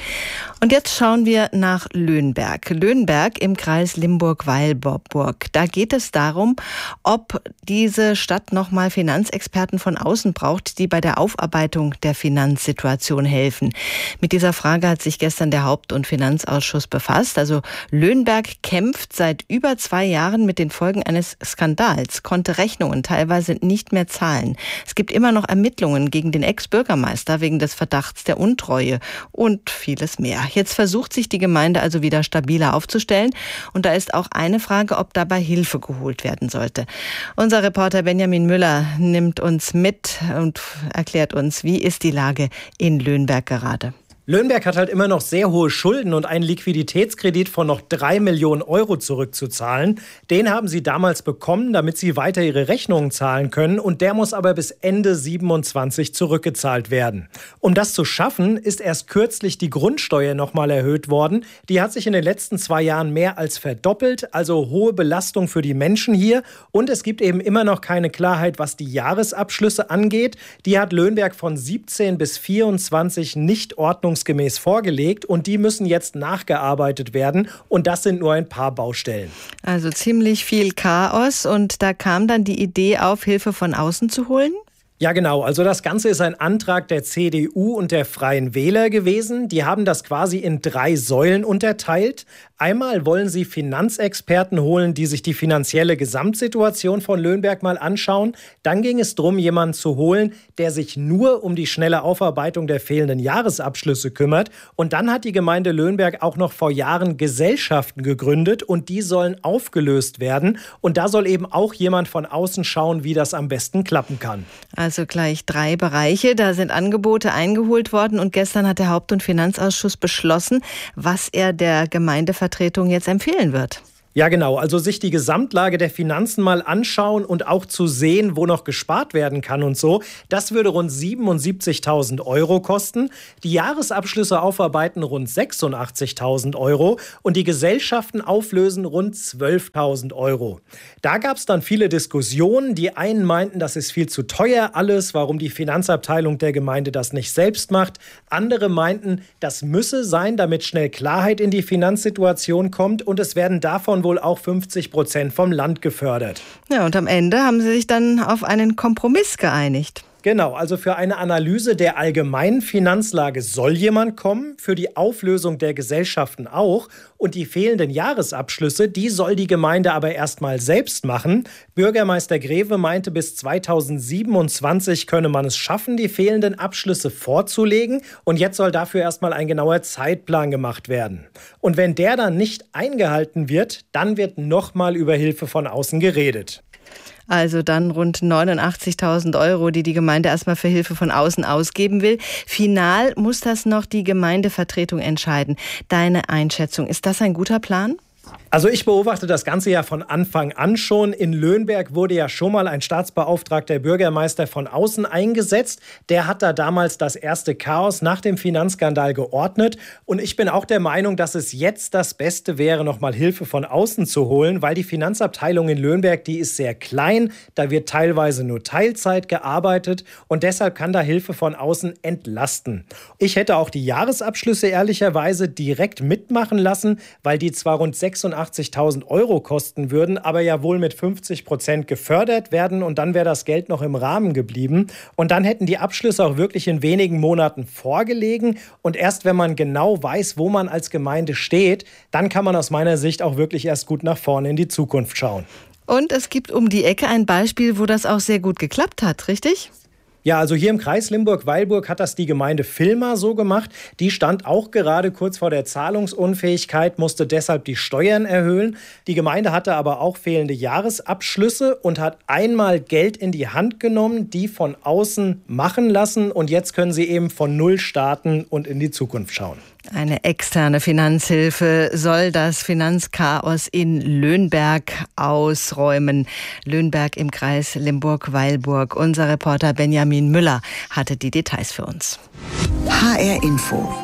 Und jetzt schauen wir nach Löhnberg. Löhnberg im Kreis Limburg-Weilburg. Da geht es darum, ob diese Stadt nochmal Finanzexperten von außen braucht, die bei der Aufarbeitung der Finanzsituation helfen. Mit dieser Frage hat sich gestern der Haupt- und Finanzausschuss befasst. Also Löhnberg kämpft seit über zwei Jahren mit den Folgen eines Skandals, konnte Rechnungen teilweise nicht mehr zahlen. Es gibt immer noch Ermittlungen gegen den Ex-Bürgermeister wegen des Verdachts der Untreue und vieles mehr. Jetzt versucht sich die Gemeinde also wieder stabiler aufzustellen. Und da ist auch eine Frage, ob dabei Hilfe geholt werden sollte. Unser Reporter Benjamin Müller nimmt uns mit und erklärt uns, wie ist die Lage in Löhnberg gerade. Löhnberg hat halt immer noch sehr hohe Schulden und einen Liquiditätskredit von noch drei Millionen Euro zurückzuzahlen. Den haben sie damals bekommen, damit sie weiter ihre Rechnungen zahlen können. Und der muss aber bis Ende siebenundzwanzig zurückgezahlt werden. Um das zu schaffen, ist erst kürzlich die Grundsteuer nochmal erhöht worden. Die hat sich in den letzten zwei Jahren mehr als verdoppelt. Also hohe Belastung für die Menschen hier. Und es gibt eben immer noch keine Klarheit, was die Jahresabschlüsse angeht. Die hat Löhnberg von siebzehn bis vierundzwanzig nicht ordnungsgemäß vorgelegt und die müssen jetzt nachgearbeitet werden und das sind nur ein paar Baustellen. Also ziemlich viel Chaos und da kam dann die Idee auf, Hilfe von außen zu holen? Ja, genau. Also das Ganze ist ein Antrag der C D U und der Freien Wähler gewesen. Die haben das quasi in drei Säulen unterteilt. Einmal wollen sie Finanzexperten holen, die sich die finanzielle Gesamtsituation von Löhnberg mal anschauen. Dann ging es darum, jemanden zu holen, der sich nur um die schnelle Aufarbeitung der fehlenden Jahresabschlüsse kümmert. Und dann hat die Gemeinde Löhnberg auch noch vor Jahren Gesellschaften gegründet und die sollen aufgelöst werden. Und da soll eben auch jemand von außen schauen, wie das am besten klappen kann. Also gleich drei Bereiche. Da sind Angebote eingeholt worden und gestern hat der Haupt- und Finanzausschuss beschlossen, was er der Gemeindevertretung jetzt empfehlen wird. Ja, genau. Also sich die Gesamtlage der Finanzen mal anschauen und auch zu sehen, wo noch gespart werden kann und so. Das würde rund siebenundsiebzigtausend Euro kosten. Die Jahresabschlüsse aufarbeiten rund sechsundachtzigtausend Euro und die Gesellschaften auflösen rund zwölftausend Euro. Da gab es dann viele Diskussionen. Die einen meinten, das ist viel zu teuer alles, warum die Finanzabteilung der Gemeinde das nicht selbst macht. Andere meinten, das müsse sein, damit schnell Klarheit in die Finanzsituation kommt und es werden davon wohl auch fünfzig Prozent vom Land gefördert. Ja, und am Ende haben sie sich dann auf einen Kompromiss geeinigt. Genau, also für eine Analyse der allgemeinen Finanzlage soll jemand kommen, für die Auflösung der Gesellschaften auch. Und die fehlenden Jahresabschlüsse, die soll die Gemeinde aber erstmal selbst machen. Bürgermeister Greve meinte, bis zweitausendsiebenundzwanzig könne man es schaffen, die fehlenden Abschlüsse vorzulegen. Und jetzt soll dafür erstmal ein genauer Zeitplan gemacht werden. Und wenn der dann nicht eingehalten wird, dann wird nochmal über Hilfe von außen geredet. Also dann rund neunundachtzigtausend Euro, die die Gemeinde erstmal für Hilfe von außen ausgeben will. Final muss das noch die Gemeindevertretung entscheiden. Deine Einschätzung, ist das ein guter Plan? Also ich beobachte das Ganze ja von Anfang an schon. In Löhnberg wurde ja schon mal ein staatsbeauftragter Bürgermeister von außen eingesetzt. Der hat da damals das erste Chaos nach dem Finanzskandal geordnet. Und ich bin auch der Meinung, dass es jetzt das Beste wäre, noch mal Hilfe von außen zu holen, weil die Finanzabteilung in Löhnberg, die ist sehr klein. Da wird teilweise nur Teilzeit gearbeitet und deshalb kann da Hilfe von außen entlasten. Ich hätte auch die Jahresabschlüsse ehrlicherweise direkt mitmachen lassen, weil die zwar rund sechsundachtzigtausend Euro kosten würden, aber ja wohl mit fünfzig Prozent gefördert werden und dann wäre das Geld noch im Rahmen geblieben. Und dann hätten die Abschlüsse auch wirklich in wenigen Monaten vorgelegen und erst wenn man genau weiß, wo man als Gemeinde steht, dann kann man aus meiner Sicht auch wirklich erst gut nach vorne in die Zukunft schauen. Und es gibt um die Ecke ein Beispiel, wo das auch sehr gut geklappt hat, richtig? Ja, also hier im Kreis Limburg-Weilburg hat das die Gemeinde Villmar so gemacht. Die stand auch gerade kurz vor der Zahlungsunfähigkeit, musste deshalb die Steuern erhöhen. Die Gemeinde hatte aber auch fehlende Jahresabschlüsse und hat einmal Geld in die Hand genommen, die von außen machen lassen. Und jetzt können sie eben von Null starten und in die Zukunft schauen. Eine externe Finanzhilfe soll das Finanzchaos in Löhnberg ausräumen. Löhnberg im Kreis Limburg-Weilburg. Unser Reporter Benjamin Müller hatte die Details für uns. H R Info.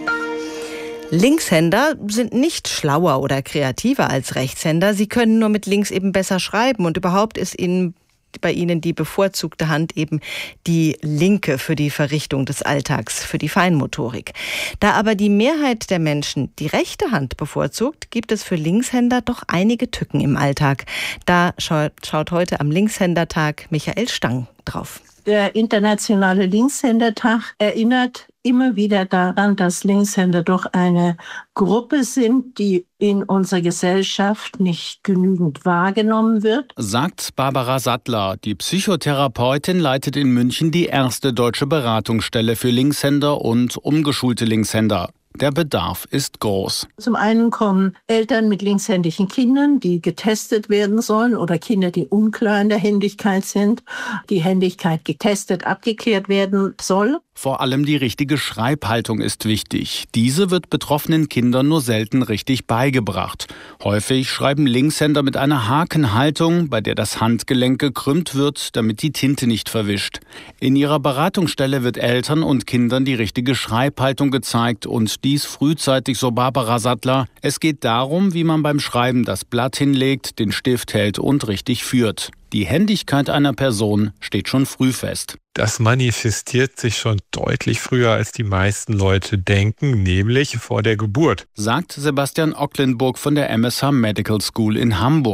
Linkshänder sind nicht schlauer oder kreativer als Rechtshänder. Sie können nur mit links eben besser schreiben und überhaupt ist ihnen bei ihnen die bevorzugte Hand eben die linke für die Verrichtung des Alltags, für die Feinmotorik. Da aber die Mehrheit der Menschen die rechte Hand bevorzugt, gibt es für Linkshänder doch einige Tücken im Alltag. Da schaut, schaut heute am Linkshändertag Michael Stang drauf. Der Internationale Linkshändertag erinnert immer wieder daran, dass Linkshänder doch eine Gruppe sind, die in unserer Gesellschaft nicht genügend wahrgenommen wird. Sagt Barbara Sattler. Die Psychotherapeutin leitet in München die erste deutsche Beratungsstelle für Linkshänder und umgeschulte Linkshänder. Der Bedarf ist groß. Zum einen kommen Eltern mit linkshändigen Kindern, die getestet werden sollen, oder Kinder, die unklar in der Händigkeit sind, die Händigkeit getestet, abgeklärt werden soll. Vor allem die richtige Schreibhaltung ist wichtig. Diese wird betroffenen Kindern nur selten richtig beigebracht. Häufig schreiben Linkshänder mit einer Hakenhaltung, bei der das Handgelenk gekrümmt wird, damit die Tinte nicht verwischt. In ihrer Beratungsstelle wird Eltern und Kindern die richtige Schreibhaltung gezeigt und dies frühzeitig, so Barbara Sattler. Es geht darum, wie man beim Schreiben das Blatt hinlegt, den Stift hält und richtig führt. Die Händigkeit einer Person steht schon früh fest. Das manifestiert sich schon deutlich früher, als die meisten Leute denken, nämlich vor der Geburt. Sagt Sebastian Ocklenburg von der M S H Medical School in Hamburg.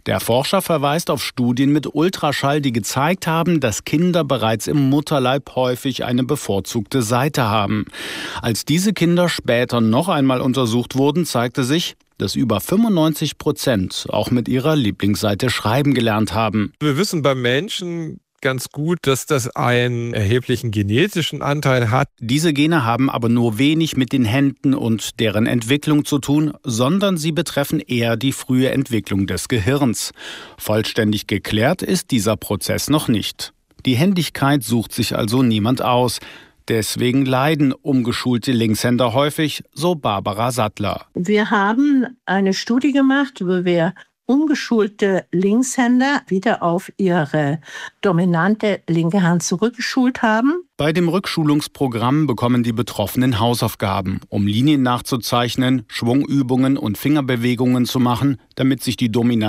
Der Forscher verweist auf Studien mit Ultraschall, die gezeigt haben, dass Kinder bereits im Mutterleib häufig eine bevorzugte Seite haben. Als diese Kinder später noch einmal untersucht wurden, zeigte sich, dass über fünfundneunzig Prozent auch mit ihrer Lieblingsseite schreiben gelernt haben. Wir wissen beim Menschen ganz gut, dass das einen erheblichen genetischen Anteil hat. Diese Gene haben aber nur wenig mit den Händen und deren Entwicklung zu tun, sondern sie betreffen eher die frühe Entwicklung des Gehirns. Vollständig geklärt ist dieser Prozess noch nicht. Die Händigkeit sucht sich also niemand aus. Deswegen leiden umgeschulte Linkshänder häufig, so Barbara Sattler. Wir haben eine Studie gemacht, wo wir umgeschulte Linkshänder wieder auf ihre dominante linke Hand zurückgeschult haben. Bei dem Rückschulungsprogramm bekommen die Betroffenen Hausaufgaben, um Linien nachzuzeichnen, Schwungübungen und Fingerbewegungen zu machen, damit sich die dominante